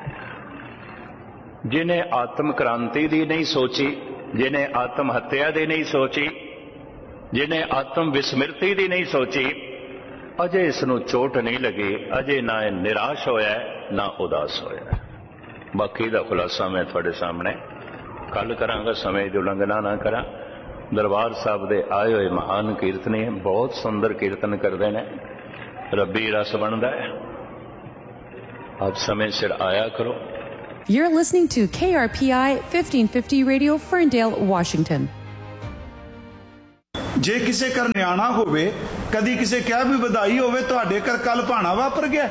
जिन्हें आत्म क्रांति की नहीं सोची, जिन्हें आत्महत्या की नहीं सोची, जिन्हें आत्म विस्मृति की नहीं सोची, अजे इसनों चोट नहीं लगी, अजे ना निराश होया ना उदास होया। बाकी का खुलासा मैं थोड़े सामने कल करांगा, समय की उलंघना ना करा। दरबार साहब दे आए हुए महान कीर्तनी बहुत सुंदर कीर्तन करते हैं, रब्बी रस बनता है। आप समय सिर आया करो, You're listening to K R P I fifteen fifty Radio, Ferndale, Washington. ਜੇ ਕਿਸੇ ਘਰ ਨਿਆਣਾ ਹੋਵੇ, ਕਦੀ ਕਿਸੇ ਕਿਹਾ ਵੀ ਵਧਾਈ ਹੋਵੇ, ਤੁਹਾਡੇ ਘਰ ਕੱਲ ਭਾਣਾ ਵਾਪਰ ਗਿਆ,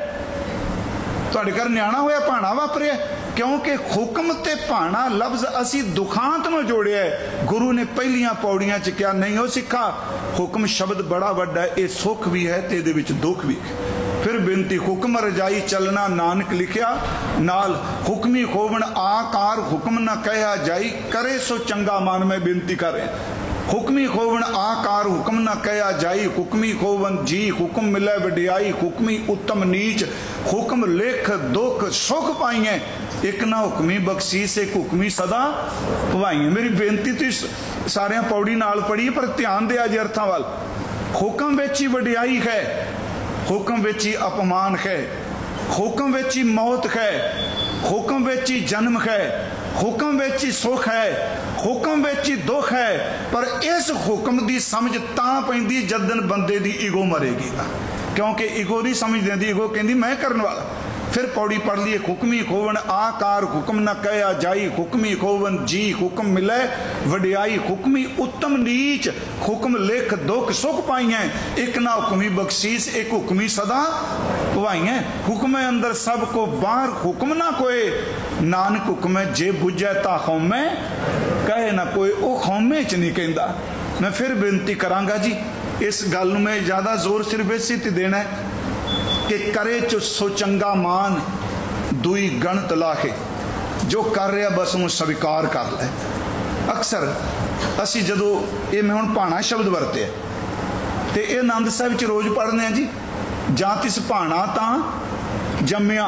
ਤੁਹਾਡੇ ਘਰ ਨਿਆਣਾ ਹੋਇਆ ਭਾਣਾ ਵਾਪਰਿਆ, क्योंकि हुक्म ते भाणा लफ्ज असी दुखांत में जोड़िया है। गुरु ने पहलियां पौड़ियां च क्या नहीं हो सिखा, हुक्म शब्द बड़ा वड्डा है, ये सुख भी है ते इहदे विच दुख भी है। फिर बिनती हुक्म रजाई चलना नानक लिखिया नाल, हुक्मी खोवण आकार हुक्म न कहा जाई, करे सो चंगा मान में बिनती करे। हुक्मी खोवण आकार हुक्म न कहा जाई, हुक्मी खोवन जी हुक्म मिले वडियाई, हुक्मी उत्तम नीच हुक्म लिख दुख सुख पाइए, एक ना हुक्मी बख्शीस एक हुक्मी सदा भवाइए। मेरी बेनती तुसीं सारियां पौड़ी नाल पढ़ी, पर ध्यान दिया जे अर्थां वाल। हुक्म विच ही वडियाई है, हुक्म विच ही अपमान है, हुक्म विच ही मौत है, हुक्म विच ही जन्म है, हुक्म विच ही सुख है, हुक्म विच ही दुख है। पर इस हुक्म की समझ तां पैंदी जदन बंदे दी ईगो मरेगी, क्योंकि ईगो नहीं समझ देंदी, ईगो कहती मैं करने वाला। फिर पौड़ी पढ़ लीए, हुक्मी खोवन आकार हुक्म न कहा जाई, हुक्मी खोवन जी हुक्म मिले वडियाई, हुक्मी उत्तम नीच हुक्म लिख दुख सुख पाइए, एक ना हुक्मी बख्शीस एक हुक्मी सदा भवाइए। हुक्म अंदर सब को बाहर हुक्म ना कोई, नानक हुक्म जे बुझे ता खौमे कहे ना कोई, वो खौमे च नहीं कहता। मैं फिर बेनती करांगा जी, इस गल में ज़्यादा जोर सिर्फ इसी ते देना है कि करे चो सो चंगा मान दुई गणत लाहे, जो कर रहा बस वो स्वीकार कर ले। अक्सर असी जदों ये मैं हुण भाणा शब्द वरते तो ये आनंद साहिब च रोज़ पढ़ने जी, जां तिस भाणा तां जम्मिया,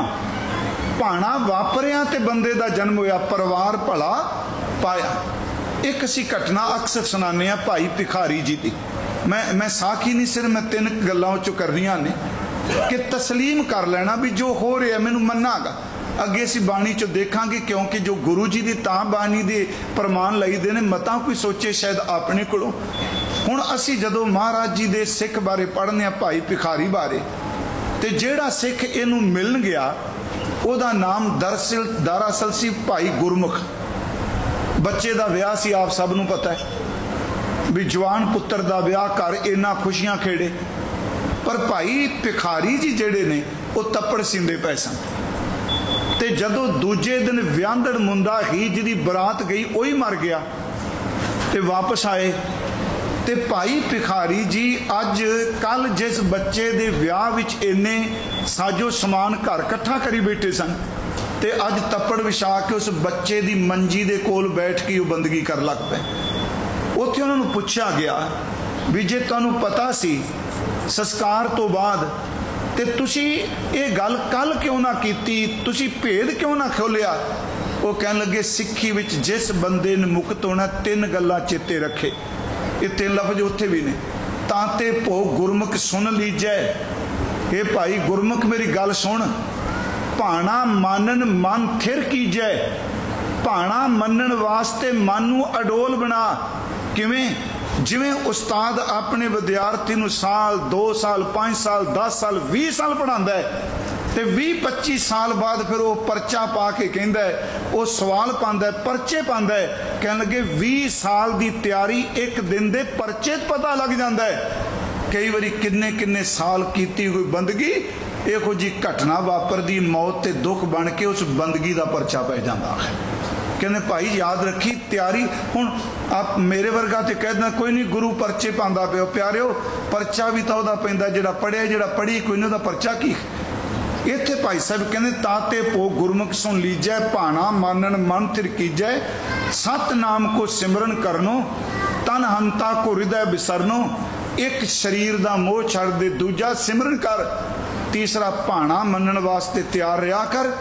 भाणा वापरिया ते बंदे दा जन्म होया, परिवार भला पाया। एक असी घटना अक्सर सुनाने आ भाई भिखारी जी की, मैं मैं साखी नहीं सिर्फ मैं तीन गल्लां चों करनियां ने कि तस्लीम कर लेना भी जो हो रहा मैनू मन्नागा। अगे असी बाणी चो देखांगे, क्योंकि जो गुरु जी की तां बाणी दे प्रमाण लईदे ने, मतां कोई सोचे शायद अपने कोलों। हुण असी जदों महाराज जी दे सिख बारे पढ़ने भाई भिखारी बारे, ते जिहड़ा सिख इनू मिलन गया उहदा नाम दरअसल दरअसल सी भाई गुरमुख। बच्चे का विआह सी, आप सब नूं पता है भी जवान पुत्र का विआह कर इन्ना खुशियां खेड़े, पर भाई भिखारी जी जेड़े ने वो तप्पड़ सींदे पै सन। ते जदों दूजे दिन विआंदड़ मुंडा ही जिहदी बरात गई वही मर गया, ते वापस आए ते भाई भिखारी जी अज कल जिस बच्चे दे विआह विच इन्ने साजो समान घर इकट्ठा करी बैठे सन, ते अज तप्पड़ विछा के उस बच्चे दी मंजी दे कोल बैठ के वो बंदगी कर लग पे। उत्थे उन्हां नूं पुछया गया भी जे तुहानूं पता सी संस्कार तो बाद ते तुसी ये गल कल क्यों ना कीती, तुसी भेद क्यों ना खोलिया? वो कहन लगे सिक्खी विच जिस बंदे ने मुक्त होना तीन गल्लां चेते रखे, ये तीन लफ्ज उत्थे भी ने। ताते भोग गुरमुख सुन लीजै, हे भाई गुरमुख मेरी गल सुन, भाणा मानन मन थिर कीजै, भाणा मनन वास्ते मन नूं अडोल बना। किवें? जिवें उस्ताद अपने विद्यार्थी नूं साल दो साल पाँच साल दस साल भी साल पढ़ांदा है, ते भी पच्ची साल बाद फिर वो परचा पा के कहंदा है, वो सवाल पांदा है, परचे पांदा है, कहन लगे भी साल की तैयारी एक दिन दे परचे पता लग जाता है। कई बारी किन्ने किन्ने साल कीती कोई बंदगी, इहो जी घटना वापरदी, मौत ते दुख बन के उस बंदगी का परचा पै जाता है। कहने भाई याद रखी तैयारी। हुण आप मेरे वर्गा तो कहना कोई नहीं गुरु परचे पांदा पिओ, प्यारिओ परचा भी तो वह पैंदा जिहड़ा पढ़िया, जिहड़ा पढ़ी कोई नहीं, वह परचा की। इत्थे भाई साहब कहने ताते पो गुरमुख सुन लीजै, भाणा मानन मन थिर कीजै, सत नाम को सिमरन करनो, तन हंता को हृदय बिसरनो, एक शरीर दा मोह छड़ दे, दूजा सिमरन कर, तीसरा भाणा मनन वास्ते तैयार रहा कर,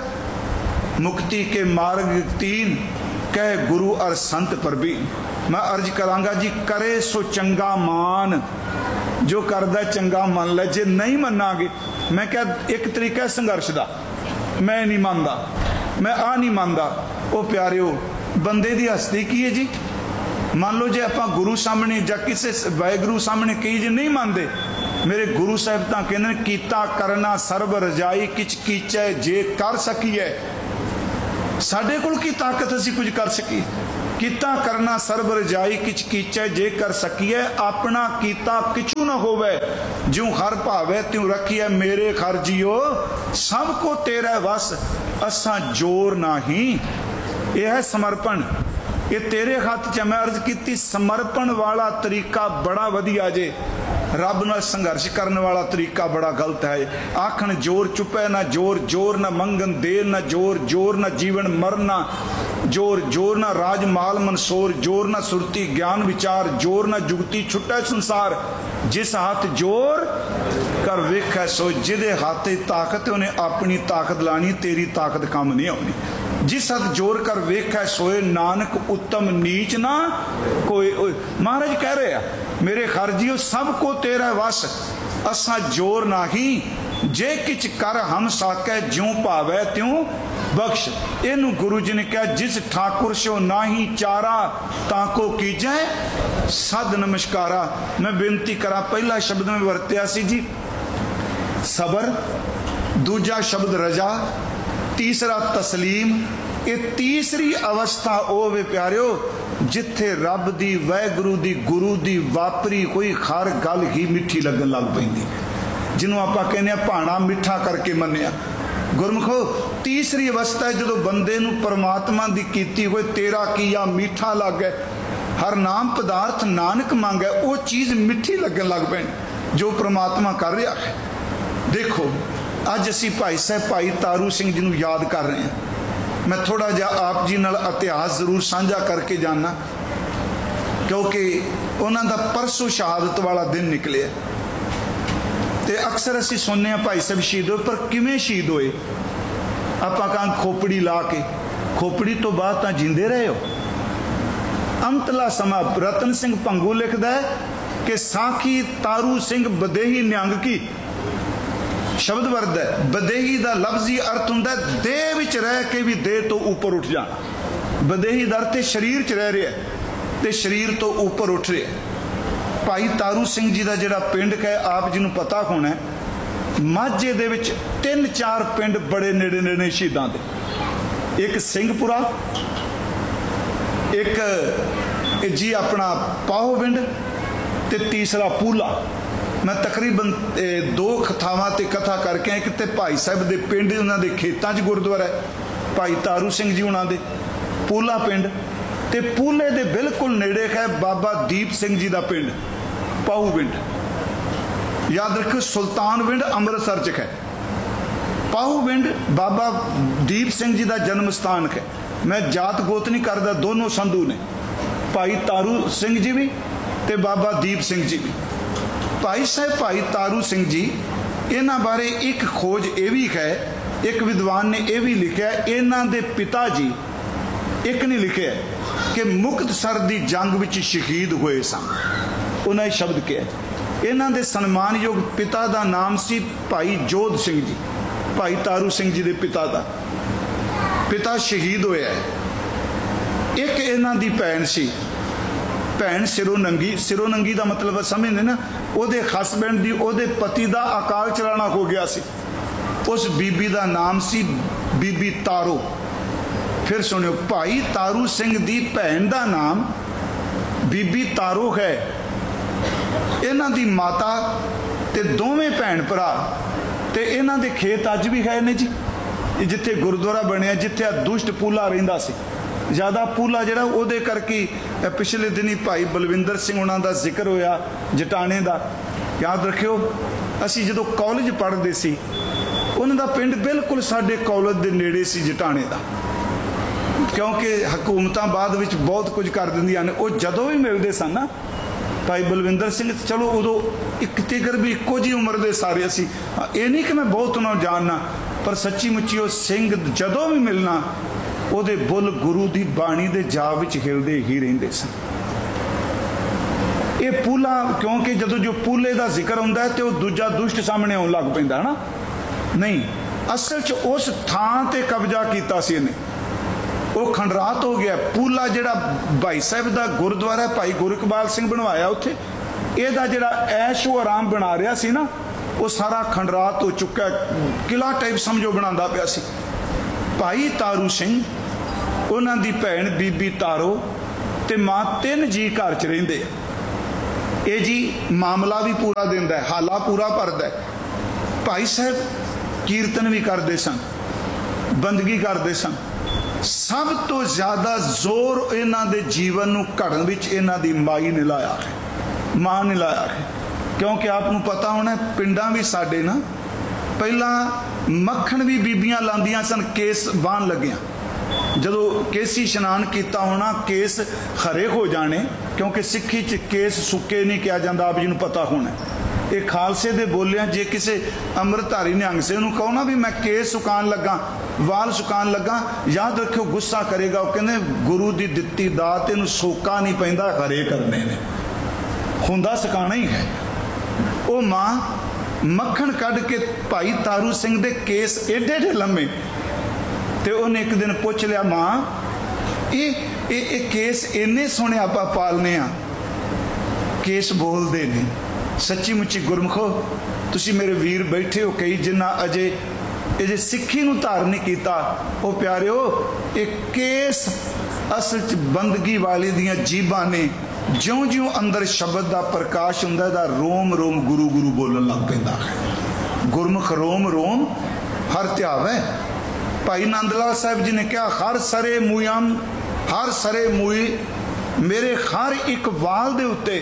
मुक्ति के मार्ग तीन कह गुरु और संत प्रवीण। मैं अर्ज करांगा जी, करे सो चंगा मान, जो करदा चंगा मन ले, जे नहीं मनांगे। मैं क्या एक तरीका संघर्ष का, मैं नहीं मानता, मैं आ नहीं मानता। वो प्यारिओ बंदे की हस्ती की है जी। मान लो जे आप गुरु सामने या किसी वाहिगुरु सामने कही जे नहीं मानते, मेरे गुरु साहब तां कहंदे कीता करना सर्ब रजाई, किच कीचै जे कर सकीए। साडे कोल की ताकत असी कुछ कर सकी। कीता करना सर्ब रजाई किच कीचै जे कर सकीए, अपना कीता किचू न होवे, ज्यों हर भावे त्यों रखिए मेरे खर जियो, सब को तेरा वस असा जोर नाही। यह है समर्पण, ये तेरे हाथ च। मैं अर्ज की समर्पण वाला तरीका बड़ा वधिया जे, रब नाल संघर्ष करने वाला तरीका बड़ा गलत है। आखन जोर चुपे ना जोर, जोर ना मंगन देर ना जोर, जोर ना जीवन मरना जोर, जोर ना राज माल मनसोर, जोर ना सुरती ज्ञान विचार, जोर ना जुगती छुट्टा संसार। जिस हाथ जोर कर वेखै सो, जिदे हाथे ताकत उन्हें अपनी ताकत लानी, तेरी ताकत काम नहीं आनी। जिस हाथ जोर कर वेखै सोए, नानक उत्तम नीच ना कोई। महाराज कह रहे हैं मेरे खरजियो सब को तेरा वस असा जोर नाही, जे किच कर हम साकै ज्यों भावै त्यों बख्श। इनू गुरु जी ने कहा जिस ठाकुर सो नाही चारा, ताको कीजै सद नमस्कारा। मैं बेनती करा, पहला शब्द में वरत्या सी जी सबर, दूजा शब्द रजा, तीसरा तस्लीम। ये तीसरी अवस्था ओ वे प्यारियो जिथे रब दी वाहगुरू दी गुरु दी वापरी कोई हर गल ही मिठी लगन लग पैंदी, जिन्हों आपां कहने भाणा मिठा करके मन्निया। गुरमुखो तीसरी अवस्था है जो बंदे नूं परमात्मा दी कीती हुई तेरा किया मीठा लगे, हर नाम पदार्थ नानक मांगे, वो चीज़ मिठी लगन लग पैनी जो परमात्मा कर रहा है। देखो अज असी भाई साहब भाई तारू सिंह जी नूं याद कर रहे हैं। मैं थोड़ा जा आप जी नाल इतिहास जरूर साझा करके जाना, क्योंकि उन्हां दा परसों शहादत वाला दिन निकले। तो अक्सर असी सुनने भाई साहब शहीद होए, पर किवें शहीद होए? आपां कहां खोपड़ी ला के, खोपड़ी तो बाद तां जींदे रहे हो। अंतला समा रतन सिंह भंगू लिखदा है कि साखी तारू सिंह बदेही निहंग की शब्द वर्द है। बदेही का लफ्जी अर्थ हुंदा देह विच रह के भी देह तो ऊपर उठ जाना। बदेही का अर्थ शरीर च रह रहा है ते शरीर तो ऊपर उठ रहा है। भाई तारू सिंह जी का जिहड़ा पिंड है आप जी नूं पता होना है, माझे दे विच तीन चार पिंड बड़े नेड़े नेड़े शहीदां दे। एक सिंहपुरा, एक जी अपना पाहो पिंड ते तीसरा पूला। मैं तकरीबन दो कथावां ते कथा करके एक ते भाई साहब दे पिंड उन्होंने खेतों च गुरुद्वारा है भाई तारू सिंह जी उन्होंने पूला पिंड, ते पूले दे बिल्कुल नेड़े है बाबा दीप सिंह जी का पिंड पाहू पिंड। याद रखो सुल्तान पिंड अमृतसर च है, पाहू पिंड बाबा दीप सिंह जी का जन्म स्थान है। मैं जात गोत नहीं करता, दोनों संधू ने, भाई तारू सिंह जी भी ते बाबा दीप सिंह जी भी। भाई साहब भाई तारू सिंह जी इन्हां बारे एक खोज ये भी है, एक विद्वान ने यह भी लिखा है, इन्हां दे पिता जी एक ने लिखे कि मुक्तसर दी जंग विच शहीद हुए सन। उन्हें शब्द किया। इन्हां दे सन्मानयोग पिता का नाम सी भाई जोध सिंह जी, भाई तारू सिंह जी दे पिता का पिता शहीद होया है। एक इन्हां दी भैन सी, भैन सिरों नंगी, सिरों नंगी का मतलब समझते ना, ਉਹਦੇ हसबैंड ਦੀ ਉਹਦੇ पति का अकाल चलाना हो गया सी। उस बीबी का नाम सी बीबी तारो। फिर सुनियो, भाई तारू सिंह दी भैन का नाम बीबी तारो है। इन्हां दी माता ते दोवें भैन भरा ते इन्हां दे खेत अज भी है ने जी, जिथे गुरुद्वारा बनया, जिथे दुष्ट पूला रहिंदा सी। ज़्यादा पूला जिहड़ा उहदे करके पिछले दिनी भाई बलविंदर सिंह उन्हां दा जिक्र होया जटाने का। याद रखियो असी जदों कॉलेज पढ़ते सी, उन्हां दा पिंड बिल्कुल साडे कॉलेज दे नेड़े सी जटाने का, क्योंकि हुकूमतां बाद विच बहुत कुछ कर दिंदियां ने। वो जदों भी मिलते सन ना, भाई बलविंदर सिंह चलो उदों एक तिकर भी इक्को जी उम्र दे सारे असी, ये नहीं कि मैं बहुत उन्होंने जानना, पर सच्ची मुच्ची वो सिंह जदों भी मिलना ਉਹਦੇ बुल गुरु की बाणी के जाप विच हिलते ही रहते सन। ये पूला क्योंकि जो जो पूले का जिक्र होंदा है तो दूजा दुष्ट सामने आउण लग पैंदा है ना, नहीं असल च उस थां ते कब्जा किया सी इहने, वो खंडरात हो गया। पूला जिहड़ा भाई साहब का गुरुद्वारा भाई गुरकबाल सिंह बनवाया, उत्थे इहदा जिहड़ा ऐशो आराम बना रहा सी ना, वो सारा खंडरात हो चुका, किला टाइप समझो बनांदा पिया सी। भाई तारू सिंह ਉਹਨਾਂ ਦੀ ਭੈਣ ਬੀਬੀ ਤਾਰੋ ਤੇ ਮਾਂ ਤਿੰਨ ਜੀ घर च रहिंदे। ये जी मामला भी पूरा दिंदा है, हाला पूरा भरदा है। भाई साहब कीर्तन भी करते सन, बंदगी करते सन। सब तो ज़्यादा जोर इन्हां दे जीवन नूं घड़न विच इन्हां दी माई ने लाया है, मां ने लाया है। क्योंकि आपनूं पता होना पिंडां भी साडे ना पहला मक्खण भी बीबियां लांदियां सन केस बाण लगियां। जदों केसी इशनान किया होना केस हरे हो जाने, क्योंकि सिक्खी च केस सुके नहीं कहा जाता, आप जी नूं पता होना। ये खालसे दे बोलिया जे किसी अमृतधारी निहंग से उन्होंने कहो ना भी मैं केस सुकान लगा, वाल सुकान लगा, याद रखियो गुस्सा करेगा। वो कहते गुरु की दिती दात इनू सोका नहीं पैंदा, हरे करने ने, हुंदा सुकाना ही है। वो माँ मक्खण कढ़ के भाई तारू सिंह दे केस एडे एडे लम्मे, तो उन्हें एक दिन पूछ लिया माँ ये ये, ये केस इन्ने सोहने आप पालने आ, केस बोलते ने सच्ची मुच्ची गुरमुखो तुसी मेरे वीर बैठे हो कई जिन्ना अजे अजे सिक्खी नूं धारण नहीं कीता। वो प्यारिओ ये केस असल च बंदगी वाले दियां जीबां ने, ज्यों ज्यों अंदर शब्द का प्रकाश हुंदा दा रोम रोम गुरु गुरु बोलन लग पैंदा है। गुरमुख रोम रोम हर ध्यावै। भाई नंद लाल साहब जी ने कहा हर सरे मूयम, हर सरे मूई मेरे हर एक वाल दे उत्ते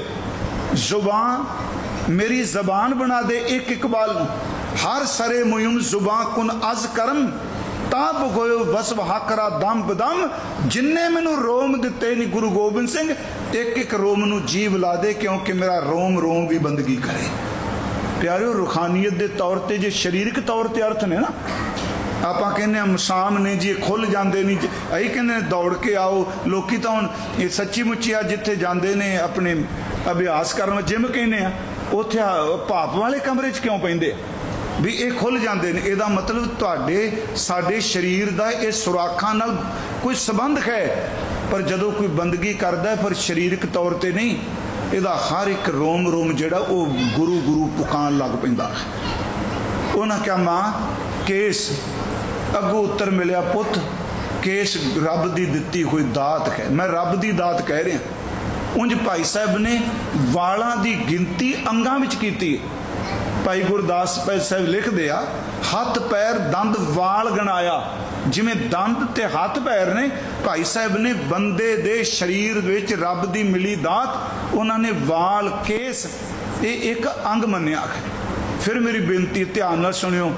जुबान मेरी जबान बना दे एक एक वाल, हर सरे मूयम जुबान कुन अज करम ताब गोयो बस वहाकरा दम बदम। जिन्ने मैनू रोम दिते नहीं गुरु गोबिंद सिंह एक एक रोम नू जीव ला दे, क्योंकि मेरा रोम रोम भी बंदगी करे। प्यारिओ रुखानियत के तौर पर जो शरीरक तौर पर अर्थ ने ना, आप कहने मसाम ने जी खुल जाते नहीं, अं कहने दौड़ के आओ। लोग तो हम ये सच्ची मुच्ची आ जिथे जाते ने अपने अभ्यास करन जिम कहने उत्थे भाप वाले कमरे च क्यों पेंदे भी ये खुल जाते हैं। यदा मतलब तुहाडे साडे शरीर का ये सुराखां नाल कोई संबंध है, पर जदों कोई बंदगी करदा है पर शरीरक तौर पर नहीं, यदा हर एक रोम रोम जिहड़ा वो गुरु गुरु पुकान लग पैंदा है। उन्हें क्या माँ केस अगों उत्तर मिलिया पुत केस रब की दिती हुई दात है। मैं रब की दात कह रहा। उंज भाई साहब ने वालों की गिनती अंगां विच कीती। भाई गुरदास साहब लिखते आ हथ पैर दंद वाल गणाया, जिमें दंद ते हथ पैर ने भाई साहब ने बंदे दे शरीर विच रब की मिली दात, उन्होंने वाल केस ये एक अंग मन्निया। फिर मेरी बेनती ध्यान नाल सुनियो,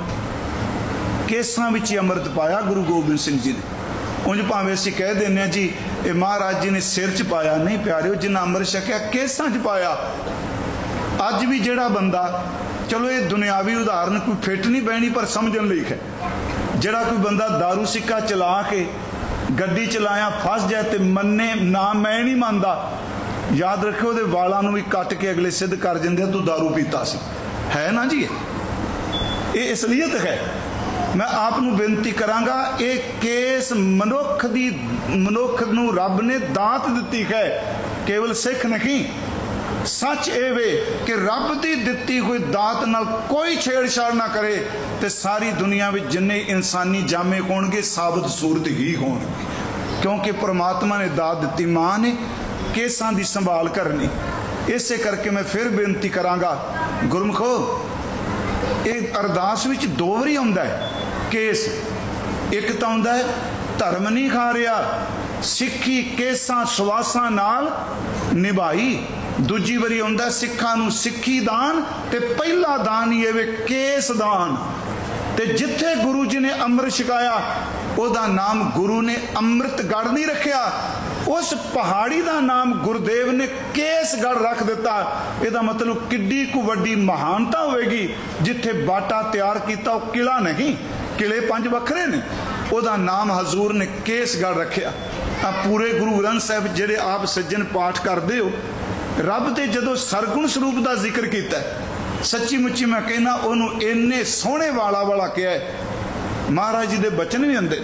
केसां विच ही अमृत पाया गुरु गोबिंद सिंह जी ने। उंज भावें असीं कह देने जी ये महाराज जी ने सिर च पाया, नहीं प्यारिओ जिन्ना अमृत छकिया केसां च पाया। अज भी जिहड़ा बंदा, चलो ये दुनियावी उदाहरण कोई फिट नहीं बहनी पर समझण लई है, जिहड़ा कोई बंदा दारू सिक्का चला के गड्डी चलाया फस जाए तो मन्ने ना मैं नहीं मानता, याद रखियो उहदे वालां नूं भी कट के अगले सिद्ध कर दिंदे तू दारू पीता सी, है ना जी। ये असलीयत है। मैं आपनू बेनती करांगा ये केस मनुख दी मनुख नू रब ने दात दिती है, केवल सिख नहीं। सच ये वे कि रब की दिती हुई दात नाल कोई छेड़छाड़ ना करे तो सारी दुनिया में जिन्ने इंसानी जामे होणगे साबित सूरत ही होणगे, क्योंकि परमात्मा ने दात दिती, मां ने केसां दी संभाल करनी। इसे करके मैं फिर बेनती करांगा गुरमुखो, ये अरदास विच दो वारी आउंदा है केस। एक तो आउंदा है धर्म नहीं खा रहा, सिक्खी केसां सवासां नाल निभाई। दूजी वारी आउंदा सिक्खां नूं सिक्खी दान ते पहला दान ही है केस दान। ते जिथे गुरु जी ने अमृत छकाया ओदा नाम गुरु ने अमृतगढ़ नहीं रखिया, उस पहाड़ी का नाम गुरुदेव ने केसगढ़ रख दिता। यदा मतलब किड्डी को वड्डी महानता होएगी। जिथे बाटा तैयार किया वो किला नहीं, किले पंज वखरे ने, ओदा नाम हजूर ने केसगढ़ रखिया। आ पूरे गुरु ग्रंथ साहब जिहड़े आप सज्जन पाठ करते हो, रब ते जदों सरगुण स्वरूप का जिक्र किया, सच्ची मुच्ची मैं कहना उन्होंने इन्ने सोहने वाला वाला कहा है। महाराज जी के बचन भी आंदे,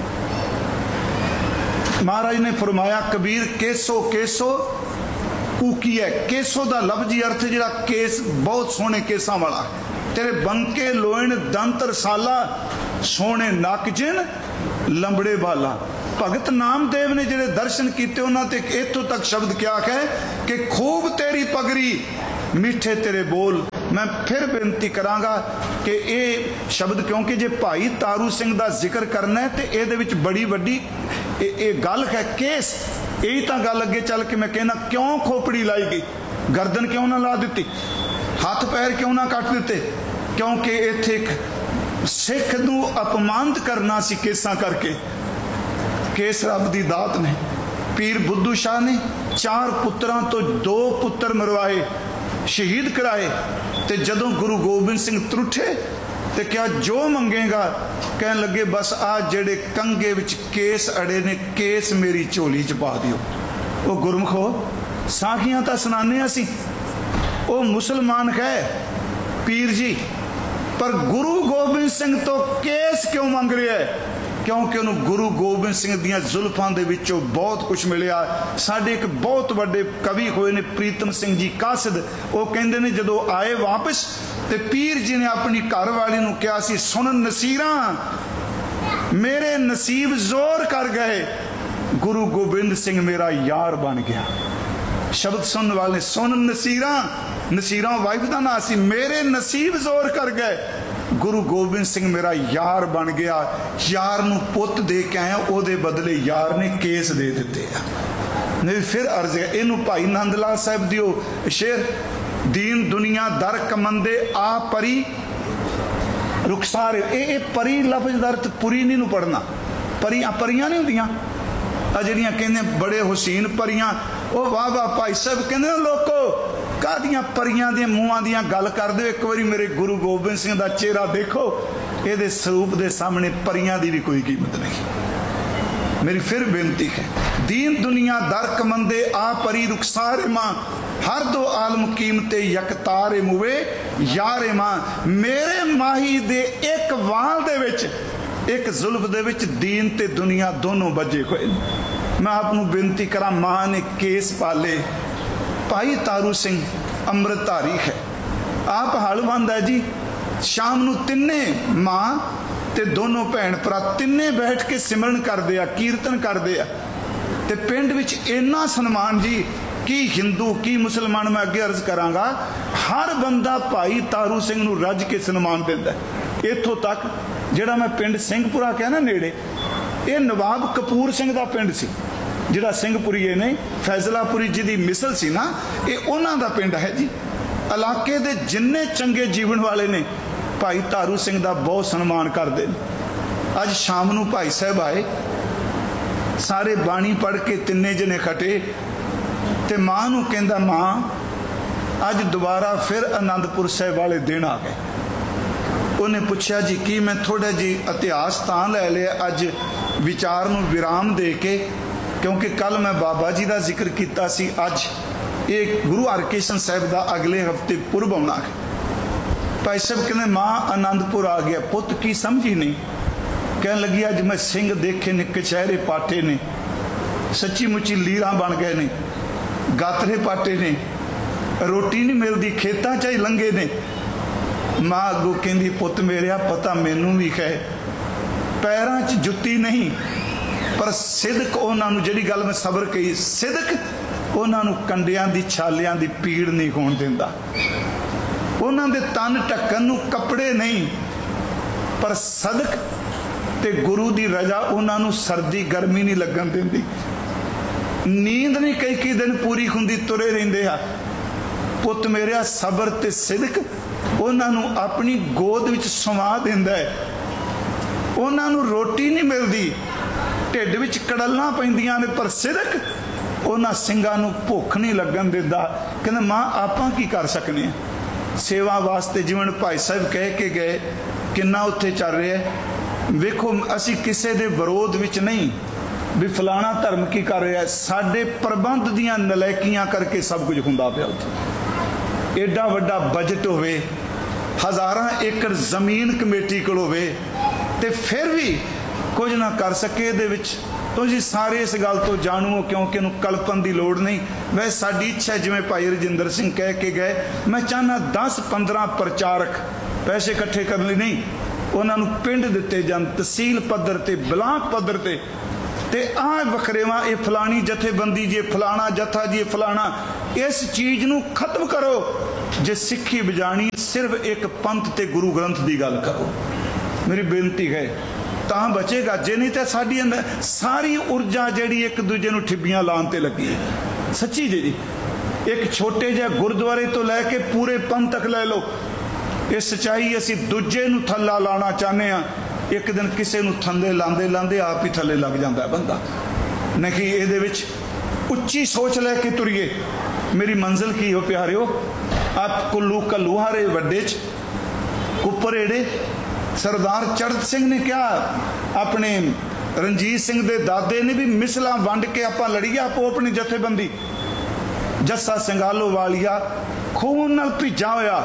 महाराज ने फरमाया कबीर केसो केसो कूकी है। केसो का लफ्जी अर्थ जिहड़ा केस बहुत सोहने केसां वाला, तेरे बंके लोइन दंत रसाला, सोहने नक जिन लंबड़े बाला। भगत नामदेव ने जिहड़े दर्शन कीते उन्हां ते इत्थों तक शब्द क्या है कि खूब तेरी पगड़ी मीठे तेरे बोल। मैं फिर बेनती करांगा कि ये शब्द क्योंकि जे भाई तारू सिंह दा जिक्र करना है तो ये बड़ी वड्डी ये गल है केस। यही तो गल अगे चल के मैं कहना क्यों खोपड़ी लाई गई, गर्दन क्यों ना ला दी, हाथ पैर क्यों ना कट दिते, क्योंकि इत्थे एक सिख नूं अपमानित करना सी केसां करके। केस रब दी दात ने। पीर बुद्धू शाह ने चार पुत्रां तो दो पुत्र मरवाए, शहीद कराए, ते जदों गुरु गोबिंद सिंह त्रुठे ते क्या जो मंगेगा, कह लगे बस आ जेड़े कंगे विच केस अड़े ने केस मेरी झोली च पा दिओ। वो गुरमुखो साखियां तां सुनाने असीं, वो मुसलमान है पीर जी, पर गुरु गोबिंद सिंह तो केस क्यों मंग रहा है? क्योंकि उन्होंने गुरु गोबिंद सिंह दियां जुल्फां दे विचों बहुत कुछ मिलिया। साडे एक बहुत बड़े कवि होए ने प्रीतम सिंह जी कासिद, वो कहंदे ने जदों आए वापस ते पीर जी ने अपनी घर वाली नूं कहा सी, सुन नसीरा मेरे नसीब जोर कर गए, गुरु गोबिंद सिंह मेरा यार बन गया। शब्द सुनने वाले सुन नसीरा, नसीरा वाइफ का नाम सी, मेरे नसीब जोर कर गए, गुरु गोबिंद सिंह मेरा यार बन गया। यार नूं पुत दे के आया, ओदे बदले यार ने केस दे दिते आ। नहीं फिर अर्ज है इनू भाई नंद लाल साहब दियो शेर, दीन दुनिया दर कमंदे आ परी रुखसार। ए परी लफ्ज अर्थ पुरी नहीं नू पढ़ना, परी परियां नहीं होंदियां आ जिहड़ियां कहंदे बड़े हुसैन परियां। ओ वाह वाह भाई साहब कहंदे लोको कादियां परियां दियां मूहां दियां गल कर दो, एक बारी मेरे गुरु गोबिंद सिंह दा चेहरा देखो, ये स्वरूप दे सामने परियां दी भी कोई कीमत नहीं। मेरी फिर बेनती है, दीन दुनिया दर कमंदे आ परी रुखसार मां, हर दो आलम कीमते यकतार मुवे यार मां। मेरे माही दे एक वाल दे विच एक जुल्फ दे विच दीन ते दुनिया दोनों बजे हुए। मैं आपनू बेनती करा, मां ने केस पाले। भाई तारू सिंह अमृतधारी है, आप हलवंद है जी। शाम नू तिन्ने मां ते दोनों भैन भरा तिन्ने बैठ के सिमरन करदे आ, कीर्तन करदे आ। ते पिंड विच इन्ना सन्मान जी कि हिंदू की मुसलमान, मैं अगे अर्ज करांगा, हर बंदा भाई तारू सिंह नू रज के सन्मान दिंदा है। इत्थों तक जिहड़ा मैं पिंड सिंहपुरा कहा ना नेड़े, ये नवाब कपूर सिंह दा पिंड सी, जिहड़ा सिंहपुरीए ने फैजलापुरी जी दी मिसल सी ना, ये उन्हां दा पिंड है जी। इलाके दे जिन्ने चंगे जीवन वाले ने भाई तारू सिंह दा बहुत सन्मान करदे। अज शाम नू भाई साहब आए, सारे बाणी पढ़ के तिन्ने जने खटे, ते मां नू कहंदा मां अज दोबारा फिर आनंदपुर साहब वाले दिन आ गए। उन्हें पूछा जी की, मैं थोड़ा जी इतिहास तां लै लिया अज विचार नू विराम दे के, क्योंकि कल मैं बाबा जी का जिक्र किया सी, अज ये गुरु हरकृष्ण साहब का अगले हफ्ते पुरब आना है। भाई साहब कहते मां आनंदपुर आ गया, पुत की समझी नहीं। कह लगी अज मैं सिंह देखे ने, कचहरे पाटे ने, सच्ची मुच्ची लीरां बन गए ने, गातरे पाटे ने, रोटी नहीं मिलती, खेतों च ही लंघे ने। मां अगों कहंदी पुत मेरिया पता मैनू भी है, पैरों च जुत्ती नहीं, पर सिदक उन्होंने जिहड़ी गल मैं सबर कही, सिदक उन्होंने कंडियां दी छालियां दी पीड़ नहीं होण दिंदा। उन्होंने तन ढक्कन नूं कपड़े नहीं, पर सदक ते गुरु दी रजा उन्होंने सर्दी गर्मी नहीं लगन दिंदी। नींद नहीं कई कई दिन पूरी हुंदी, तुरे रहिंदे आ। पुत मेरिया सबर ते सिदक उन्होंने अपनी गोद विच समा दिंदा है। उन्होंने रोटी नहीं मिलती, ढिड विच कड़लना पैंदियां ने, पर सिदक उन्हां सिंगां नूं भुख नहीं लगन दिंदा। कहंदे मां आपां की कर सकने आ, सेवा वास्ते जिवें भाई साहब कह के गए किन्ना उत्थे चल रहा है। वेखो असी किसी दे विरोध विच नहीं भी फलाना धर्म की कर रहा है, साडे प्रबंध दियां नलैकियां करके सब कुछ हुंदा पिया। उत्थे एडा वड्डा बजट होवे, हज़ारां एकड़ जमीन कमेटी कोल होवे, ते फिर भी कुछ ना कर सके। दे विच तुसीं सारे इस गल तो जाणो, क्योंकि इहनूं कल्पन की लोड़ नहीं। वैसे साडी इच्छा है, जिवें भाई रजिंदर सिंह कह के गए, मैं चाहना दस पंद्रह प्रचारक पैसे इकट्ठे करने नहीं, उन्होंने पिंड दिते जान, तहसील पद्धर ते ब्लाक पद्धर ते ਤੇ ਆਹ ਵਖਰੇਵਾ ਇਹ ਫਲਾਣੀ ਜਥੇਬੰਦੀ ਜੇ ਫਲਾਣਾ ਜਥਾ ਜੀ ਫਲਾਣਾ, ਇਸ ਚੀਜ਼ ਨੂੰ ਖਤਮ ਕਰੋ। ਜੇ ਸਿੱਖੀ ਬਜਾਣੀ ਸਿਰਫ ਇੱਕ ਪੰਥ ਤੇ ਗੁਰੂ ਗ੍ਰੰਥ ਦੀ ਗੱਲ ਕਰੋ। ਮੇਰੀ ਬੇਨਤੀ ਹੈ ਤਾਂ ਬਚੇਗਾ, ਜੇ ਨਹੀਂ ਤਾਂ ਸਾਡੀ ਅੰਦਰ ਸਾਰੀ ਊਰਜਾ ਜਿਹੜੀ ਇੱਕ ਦੂਜੇ ਨੂੰ ਠਿੱਬੀਆਂ ਲਾਉਣ ਤੇ ਲੱਗੀ ਹੈ। ਸੱਚੀ ਜੀ, ਇੱਕ ਛੋਟੇ ਜਿਹੇ ਗੁਰਦੁਆਰੇ ਤੋਂ ਲੈ ਕੇ ਪੂਰੇ ਪੰਥ ਤੱਕ ਲੈ ਲਓ, ਇਹ ਸੱਚਾਈ ਅਸੀਂ ਦੂਜੇ ਨੂੰ ਥੱਲਾ ਲਾਉਣਾ ਚਾਹੁੰਦੇ ਹਾਂ। ਇੱਕ ਦਿਨ ਕਿਸੇ ਨੂੰ ਥੱਲੇ ਲਾਉਂਦੇ ਲਾਉਂਦੇ ਆਪ ਹੀ ਥੱਲੇ ਲੱਗ ਜਾਂਦਾ ਬੰਦਾ। ਨਹੀਂ ਇਹਦੇ ਵਿੱਚ ਉੱਚੀ ਸੋਚ ਲੈ ਕੇ ਤੁਰੀਏ। ਮੇਰੀ ਮੰਜ਼ਿਲ ਕੀ ਹੋ ਪਿਆਰਿਓ? ਆਪ ਕੁੱਲੂ ਕੱਲੂਹਾਰੇ ਵੱਡੇ ਚ ਕੁੱਪਰੇੜੇ ਸਰਦਾਰ ਚੜ੍ਹਤ ਸਿੰਘ ਨੇ ਕਿਹਾ, ਆਪਣੇ ਰਣਜੀਤ ਸਿੰਘ ਦੇ ਦਾਦੇ ਨੇ ਵੀ ਮਿਸਲਾਂ ਵੰਡ ਕੇ ਆਪਾਂ ਲੜੀਏ ਆਪੋ ਆਪਣੀ ਜਥੇਬੰਦੀ। ਜੱਸਾ ਸਿੰਘਾਲੋ ਵਾਲੀਆ ਖੂਨ ਨਾਲ ਭਿੱਜਾ ਹੋਇਆ,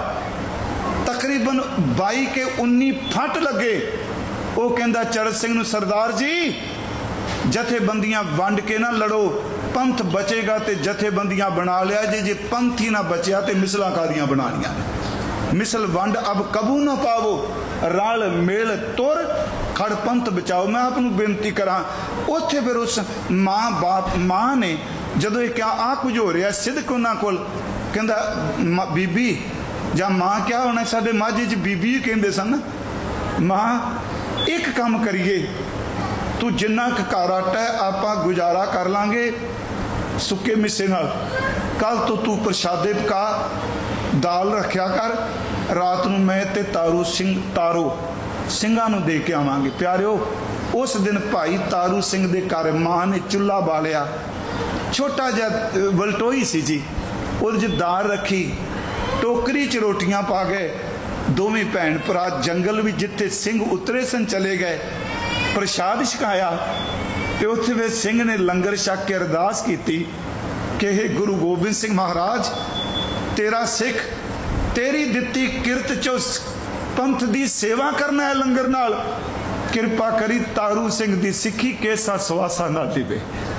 ਤਕਰੀਬਨ ਬਾਈ ਕੇ ਉੱਨੀ ਫੱਟ ਲੱਗੇ। ਉਹ ਕਹਿੰਦਾ ਚੜ੍ਹਤ ਸਿੰਘ ਨੂੰ, ਸਰਦਾਰ ਜੀ ਜਥੇਬੰਦੀਆਂ ਵੰਡ ਕੇ ਨਾ ਲੜੋ, ਪੰਥ ਬਚੇਗਾ ਤੇ ਜਥੇਬੰਦੀਆਂ ਬਣਾ ਲਿਆ ਜੇ, ਜੇ ਪੰਥ ਹੀ ਨਾ ਬਚਿਆ ਤੇ ਮਿਸਲਾਂ ਕਾਦੀਆਂ ਬਣਾਣੀਆਂ। ਮਿਸਲ ਵੰਡ ਅਬ ਕਬੂ ਨਾ ਪਾਵੋ, ਰਲ ਮੇਲ ਤੁਰ ਖੜ ਪੰਥ ਬਚਾਓ। ਮੈਂ ਆਪ ਨੂੰ ਬੇਨਤੀ ਕਰਾਂ, ਉੱਥੇ ਫਿਰ ਉਸ ਮਾਂ ਬਾਪ ਮਾਂ ਨੇ ਜਦੋਂ ਇਹ ਕਿਹਾ ਆ ਕੁਝ ਹੋ ਰਿਹਾ, ਸਿੱਧਕ ਉਹਨਾਂ ਕੋਲ ਕਹਿੰਦਾ ਬੀਬੀ ਜਾਂ ਮਾਂ ਕਿਆ ਹੋਣਾ, ਸਾਡੇ ਮਾਝੇ 'ਚ ਬੀਬੀ ਕਹਿੰਦੇ ਸਨ। ਮਾਂ ਇੱਕ ਕੰਮ ਕਰੀਏ, ਤੂੰ ਜਿੰਨਾ ਕੁ ਘਰ ਆਟਾ ਹੈ ਆਪਾਂ ਗੁਜ਼ਾਰਾ ਕਰ ਲਾਂਗੇ ਸੁੱਕੇ ਮਿੱਸੇ ਨਾਲ, ਕੱਲ ਤੋਂ ਤੂੰ ਪ੍ਰਸ਼ਾਦੇ ਪਕਾ, ਦਾਲ ਰੱਖਿਆ ਕਰ, ਰਾਤ ਨੂੰ ਮੈਂ ਤੇ ਤਾਰੂ ਸਿੰਘ ਤਾਰੂ ਸਿੰਘਾਂ ਨੂੰ ਦੇ ਕੇ ਆਵਾਂਗੇ। ਪਿਆਰਿਓ, ਉਸ ਦਿਨ ਭਾਈ ਤਾਰੂ ਸਿੰਘ ਦੇ ਘਰ ਮਾਂ ਨੇ ਚੁੱਲ੍ਹਾ ਬਾਲਿਆ, ਛੋਟਾ ਜਿਹਾ ਵਲਟੋਈ ਸੀ ਜੀ, ਉਹਦੇ 'ਚ ਦਾਲ ਰੱਖੀ, ਟੋਕਰੀ 'ਚ ਰੋਟੀਆਂ ਪਾ ਗਏ। ਦੋਵੇਂ ਭੈਣ ਭਰਾ ਜੰਗਲ ਵਿੱਚ ਜਿੱਥੇ ਸਿੰਘ ਉਤਰੇ ਸਨ ਚਲੇ ਗਏ, ਪ੍ਰਸ਼ਾਦ ਛਕਾਇਆ ਤੇ ਉੱਥੇ ਵੇ ਸਿੰਘ ਨੇ ਲੰਗਰ ਛਕ ਕੇ ਅਰਦਾਸ ਕੀਤੀ ਕਿ ਇਹ ਗੁਰੂ ਗੋਬਿੰਦ ਸਿੰਘ ਮਹਾਰਾਜ, ਤੇਰਾ ਸਿੱਖ ਤੇਰੀ ਦਿੱਤੀ ਕਿਰਤ 'ਚੋਂ ਪੰਥ ਦੀ ਸੇਵਾ ਕਰਨਾ ਹੈ ਲੰਗਰ ਨਾਲ, ਕਿਰਪਾ ਕਰੀ ਤਾਰੂ ਸਿੰਘ ਦੀ ਸਿੱਖੀ ਕੇਸਾ ਸਵਾਸਾ ਨਾ ਦੇਵੇ।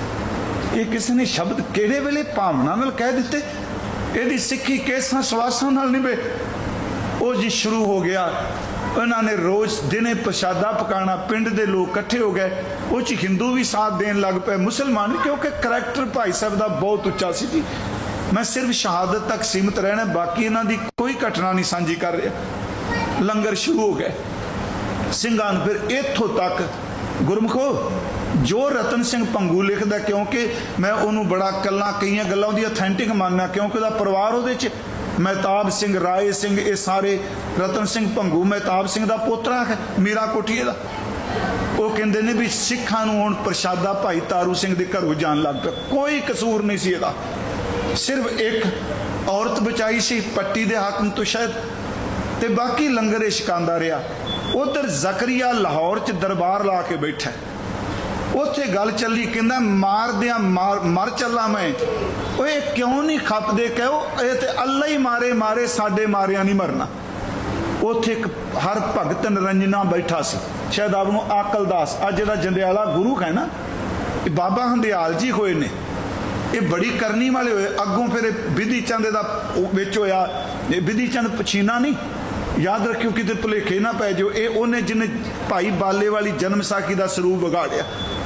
ਇਹ ਕਿਸੇ ਨੇ ਸ਼ਬਦ ਕਿਹੜੇ ਵੇਲੇ ਭਾਵਨਾ ਨਾਲ ਕਹਿ ਦਿੱਤੇ, ਇਹਦੀ ਸਿੱਖੀ ਕੇਸਾਂ ਸਵਾਸਾਂ ਨਾਲ ਨਿਭੇ। ਉਹ ਜੀ ਸ਼ੁਰੂ ਹੋ ਗਿਆ, ਉਹਨਾਂ ਨੇ ਰੋਜ਼ ਦਿਨੇ ਪ੍ਰਸ਼ਾਦਾ ਪਕਾਣਾ, ਪਿੰਡ ਦੇ ਲੋਕ ਇਕੱਠੇ ਹੋ ਗਏ। ਉਹ 'ਚ ਹਿੰਦੂ ਵੀ ਸਾਥ ਦੇਣ ਲੱਗ ਪਏ, ਮੁਸਲਮਾਨ ਵੀ, ਕਿਉਂਕਿ ਕਰੈਕਟਰ ਭਾਈ ਸਾਹਿਬ ਦਾ ਬਹੁਤ ਉੱਚਾ ਸੀ ਜੀ। ਮੈਂ ਸਿਰਫ ਸ਼ਹਾਦਤ ਤੱਕ ਸੀਮਤ ਰਹਿਣਾ, ਬਾਕੀ ਇਹਨਾਂ ਦੀ ਕੋਈ ਘਟਨਾ ਨਹੀਂ ਸਾਂਝੀ ਕਰ ਰਿਹਾ। ਲੰਗਰ ਸ਼ੁਰੂ ਹੋ ਗਏ ਸਿੰਘਾਂ ਨੂੰ। ਫਿਰ ਇੱਥੋਂ ਤੱਕ ਗੁਰਮੁਖੋ ਜੋ ਰਤਨ ਸਿੰਘ ਭੰਗੂ ਲਿਖਦਾ, ਕਿਉਂਕਿ ਮੈਂ ਉਹਨੂੰ ਬੜਾ ਕੱਲਾਂ ਕਈਆਂ ਗੱਲਾਂ ਉਹਦੀ ਅਥੈਂਟਿਕ ਮੰਨਣਾ, ਕਿਉਂਕਿ ਉਹਦਾ ਪਰਿਵਾਰ ਉਹਦੇ 'ਚ ਮਹਿਤਾਬ ਸਿੰਘ, ਰਾਏ ਸਿੰਘ, ਇਹ ਸਾਰੇ, ਰਤਨ ਸਿੰਘ ਭੰਗੂ ਮਹਿਤਾਬ ਸਿੰਘ ਦਾ ਪੋਤਰਾ ਹੈ, ਮੀਰਾ ਕੋਠੀਏ ਦਾ। ਉਹ ਕਹਿੰਦੇ ਨੇ ਵੀ ਸਿੱਖਾਂ ਨੂੰ ਹੁਣ ਪ੍ਰਸ਼ਾਦਾ ਭਾਈ ਤਾਰੂ ਸਿੰਘ ਦੇ ਘਰੋਂ ਜਾਣ ਲੱਗ ਪਿਆ। ਕੋਈ ਕਸੂਰ ਨਹੀਂ ਸੀ ਇਹਦਾ, ਸਿਰਫ ਇੱਕ ਔਰਤ ਬਚਾਈ ਸੀ ਪੱਟੀ ਦੇ ਹਾਕਮ ਤੋਂ ਸ਼ਾਇਦ, ਤੇ ਬਾਕੀ ਲੰਗਰ ਇਹ ਛਕਾਉਂਦਾ ਰਿਹਾ। ਉਧਰ ਜ਼ਕਰੀਆ ਲਾਹੌਰ 'ਚ ਦਰਬਾਰ ਲਾ ਕੇ ਬੈਠਾ, ਉੱਥੇ ਗੱਲ ਚੱਲੀ, ਕਹਿੰਦਾ ਮਾਰਦਿਆਂ ਮਾਰ ਮਰ ਚੱਲਾਂ ਮੈਂ। ਉਹ ਇਹ ਕਿਉਂ ਨਹੀਂ ਖੱਪਦੇ, ਕਹੋ ਇਹ ਤੇ ਅੱਲਾ ਹੀ ਮਾਰੇ ਮਾਰੇ, ਸਾਡੇ ਮਾਰਿਆਂ ਨਹੀਂ ਮਰਨਾ। ਉੱਥੇ ਇੱਕ ਹਰ ਭਗਤ ਨਿਰੰਜਨਾ ਬੈਠਾ ਸੀ, ਸ਼ਾਇਦ ਆਪ ਨੂੰ ਆਕਲਦਾਸ, ਅੱਜ ਜਿਹੜਾ ਜੰਡਿਆਲਾ ਗੁਰੂ ਹੈ ਨਾ, ਇਹ ਬਾਬਾ ਹੰਦਿਆਲ ਜੀ ਹੋਏ ਨੇ, ਇਹ ਬੜੀ ਕਰਨੀ ਵਾਲੇ ਹੋਏ। ਅੱਗੋਂ ਫਿਰ ਬਿਧੀ ਚੰਦ ਦਾ ਵਿੱਚ ਹੋਇਆ, ਇਹ ਬਿਧੀ ਚੰਦ ਪਛੀਨਾ ਨਹੀਂ, ਯਾਦ ਰੱਖਿਓ ਕਿਤੇ ਭੁਲੇਖੇ ਨਾ ਪੈ ਜਾਓ। ਇਹ ਉਹਨੇ ਜਿਹਨੇ ਭਾਈ ਬਾਲੇ ਵਾਲੀ ਜਨਮ ਸਾਖੀ ਦਾ ਸਰੂਪ ਵਿਗਾੜਿਆ।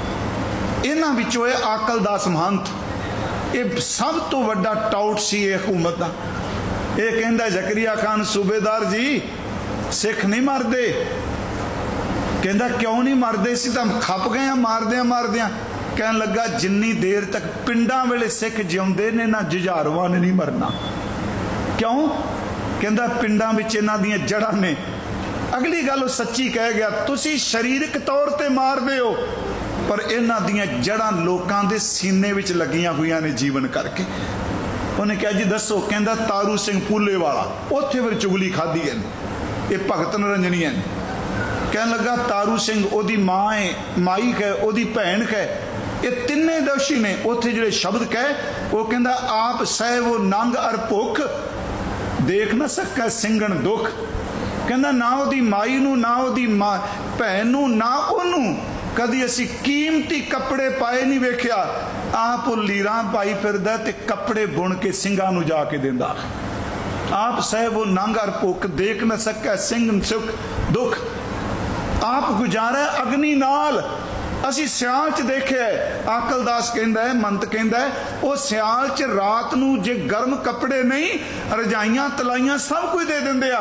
ਇਹਨਾਂ ਵਿੱਚੋਂ ਇਹ ਆਕਲਦਾਸ ਮਹੰਤ, ਇਹ ਸਭ ਤੋਂ ਵੱਡਾ ਟਾਊਟ ਸੀ ਇਹ ਹਕੂਮਤ ਦਾ। ਇਹ ਕਹਿੰਦਾ ਜ਼ਕਰੀਆ ਖਾਨ ਸੂਬੇਦਾਰ ਜੀ ਸਿੱਖ ਨਹੀਂ ਮਰਦੇ। ਕਹਿੰਦਾ ਕਿਉਂ ਨਹੀਂ ਮਰਦੇ, ਸੀ ਤਾਂ ਖੱਪ ਗਏ ਆ ਮਾਰਦਿਆਂ ਮਾਰਦਿਆਂ। ਕਹਿਣ ਲੱਗਾ ਜਿੰਨੀ ਦੇਰ ਤੱਕ ਪਿੰਡਾਂ ਵੇਲੇ ਸਿੱਖ ਜਿਉਂਦੇ ਨੇ ਨਾ ਜੁਝਾਰੂਆਂ ਨੇ ਨਹੀਂ ਮਰਨਾ। ਕਿਉਂ? ਕਹਿੰਦਾ ਪਿੰਡਾਂ ਵਿੱਚ ਇਹਨਾਂ ਦੀਆਂ ਜੜ੍ਹਾਂ ਨੇ। ਅਗਲੀ ਗੱਲ ਉਹ ਸੱਚੀ ਕਹਿ ਗਿਆ, ਤੁਸੀਂ ਸਰੀਰਕ ਤੌਰ ਤੇ ਮਾਰਦੇ ਹੋ, ਪਰ ਇਹਨਾਂ ਦੀਆਂ ਜੜ੍ਹਾਂ ਲੋਕਾਂ ਦੇ ਸੀਨੇ ਵਿੱਚ ਲੱਗੀਆਂ ਹੋਈਆਂ ਨੇ ਜੀਵਨ ਕਰਕੇ। ਉਹਨੇ ਕਿਹਾ ਜੀ ਦੱਸੋ? ਕਹਿੰਦਾ ਤਾਰੂ ਸਿੰਘ ਪੂਲੇ ਵਾਲਾ, ਉੱਥੇ ਫਿਰ ਚੁਗਲੀ ਖਾਧੀ ਹੈ, ਇਹ ਭਗਤ ਨਿਰੰਜਨੀਆਂ ਨੇ। ਕਹਿਣ ਲੱਗਾ ਤਾਰੂ ਸਿੰਘ ਉਹਦੀ ਮਾਂ ਹੈ, ਮਾਈ ਹੈ, ਉਹਦੀ ਭੈਣ ਹੈ, ਇਹ ਤਿੰਨੇ ਦੋਸ਼ੀ ਨੇ। ਉੱਥੇ ਜਿਹੜੇ ਸ਼ਬਦ ਕਹੇ, ਉਹ ਕਹਿੰਦਾ ਆਪ ਸਹਿ ਉਹ ਨੰਗ ਅਰ ਭੁੱਖ, ਦੇਖ ਨਾ ਸਕਾ ਸਿੰਘਣ ਦੁੱਖ। ਕਹਿੰਦਾ ਨਾ ਉਹਦੀ ਮਾਈ ਨੂੰ, ਨਾ ਉਹਦੀ ਮਾਂ ਭੈਣ ਨੂੰ, ਨਾ ਉਹਨੂੰ ਕਦੀ ਅਸੀਂ ਕੀਮਤੀ ਕੱਪੜੇ ਪਾਏ ਨਹੀਂ ਵੇਖਿਆ। ਆਪ ਉਹ ਲੀਰਾਂ ਪਾਈ ਫਿਰਦਾ ਤੇ ਕੱਪੜੇ ਬੁਣ ਕੇ ਸਿੰਘਾਂ ਨੂੰ ਜਾ ਕੇ ਦਿੰਦਾ। ਆਪ ਸਹਿਬ ਉਹ ਨੰਗ ਅਰ ਭੁੱਖ, ਦੇਖ ਨਾ ਸਕਾ ਸਿੰਘ ਸੁਖ ਦੁੱਖ। ਆਪ ਗੁਜ਼ਾਰਾ ਅਗਨੀ ਨਾਲ, ਅਸੀਂ ਸਿਆਲ 'ਚ ਦੇਖਿਆ, ਆਕਲਦਾਸ ਕਹਿੰਦਾ ਹੈ, ਮੰਤ ਕਹਿੰਦਾ ਹੈ, ਉਹ ਸਿਆਲ 'ਚ ਰਾਤ ਨੂੰ ਜੇ ਗਰਮ ਕੱਪੜੇ ਨਹੀਂ, ਰਜਾਈਆਂ ਤਲਾਈਆਂ ਸਭ ਕੁਝ ਦੇ ਦਿੰਦੇ ਆ।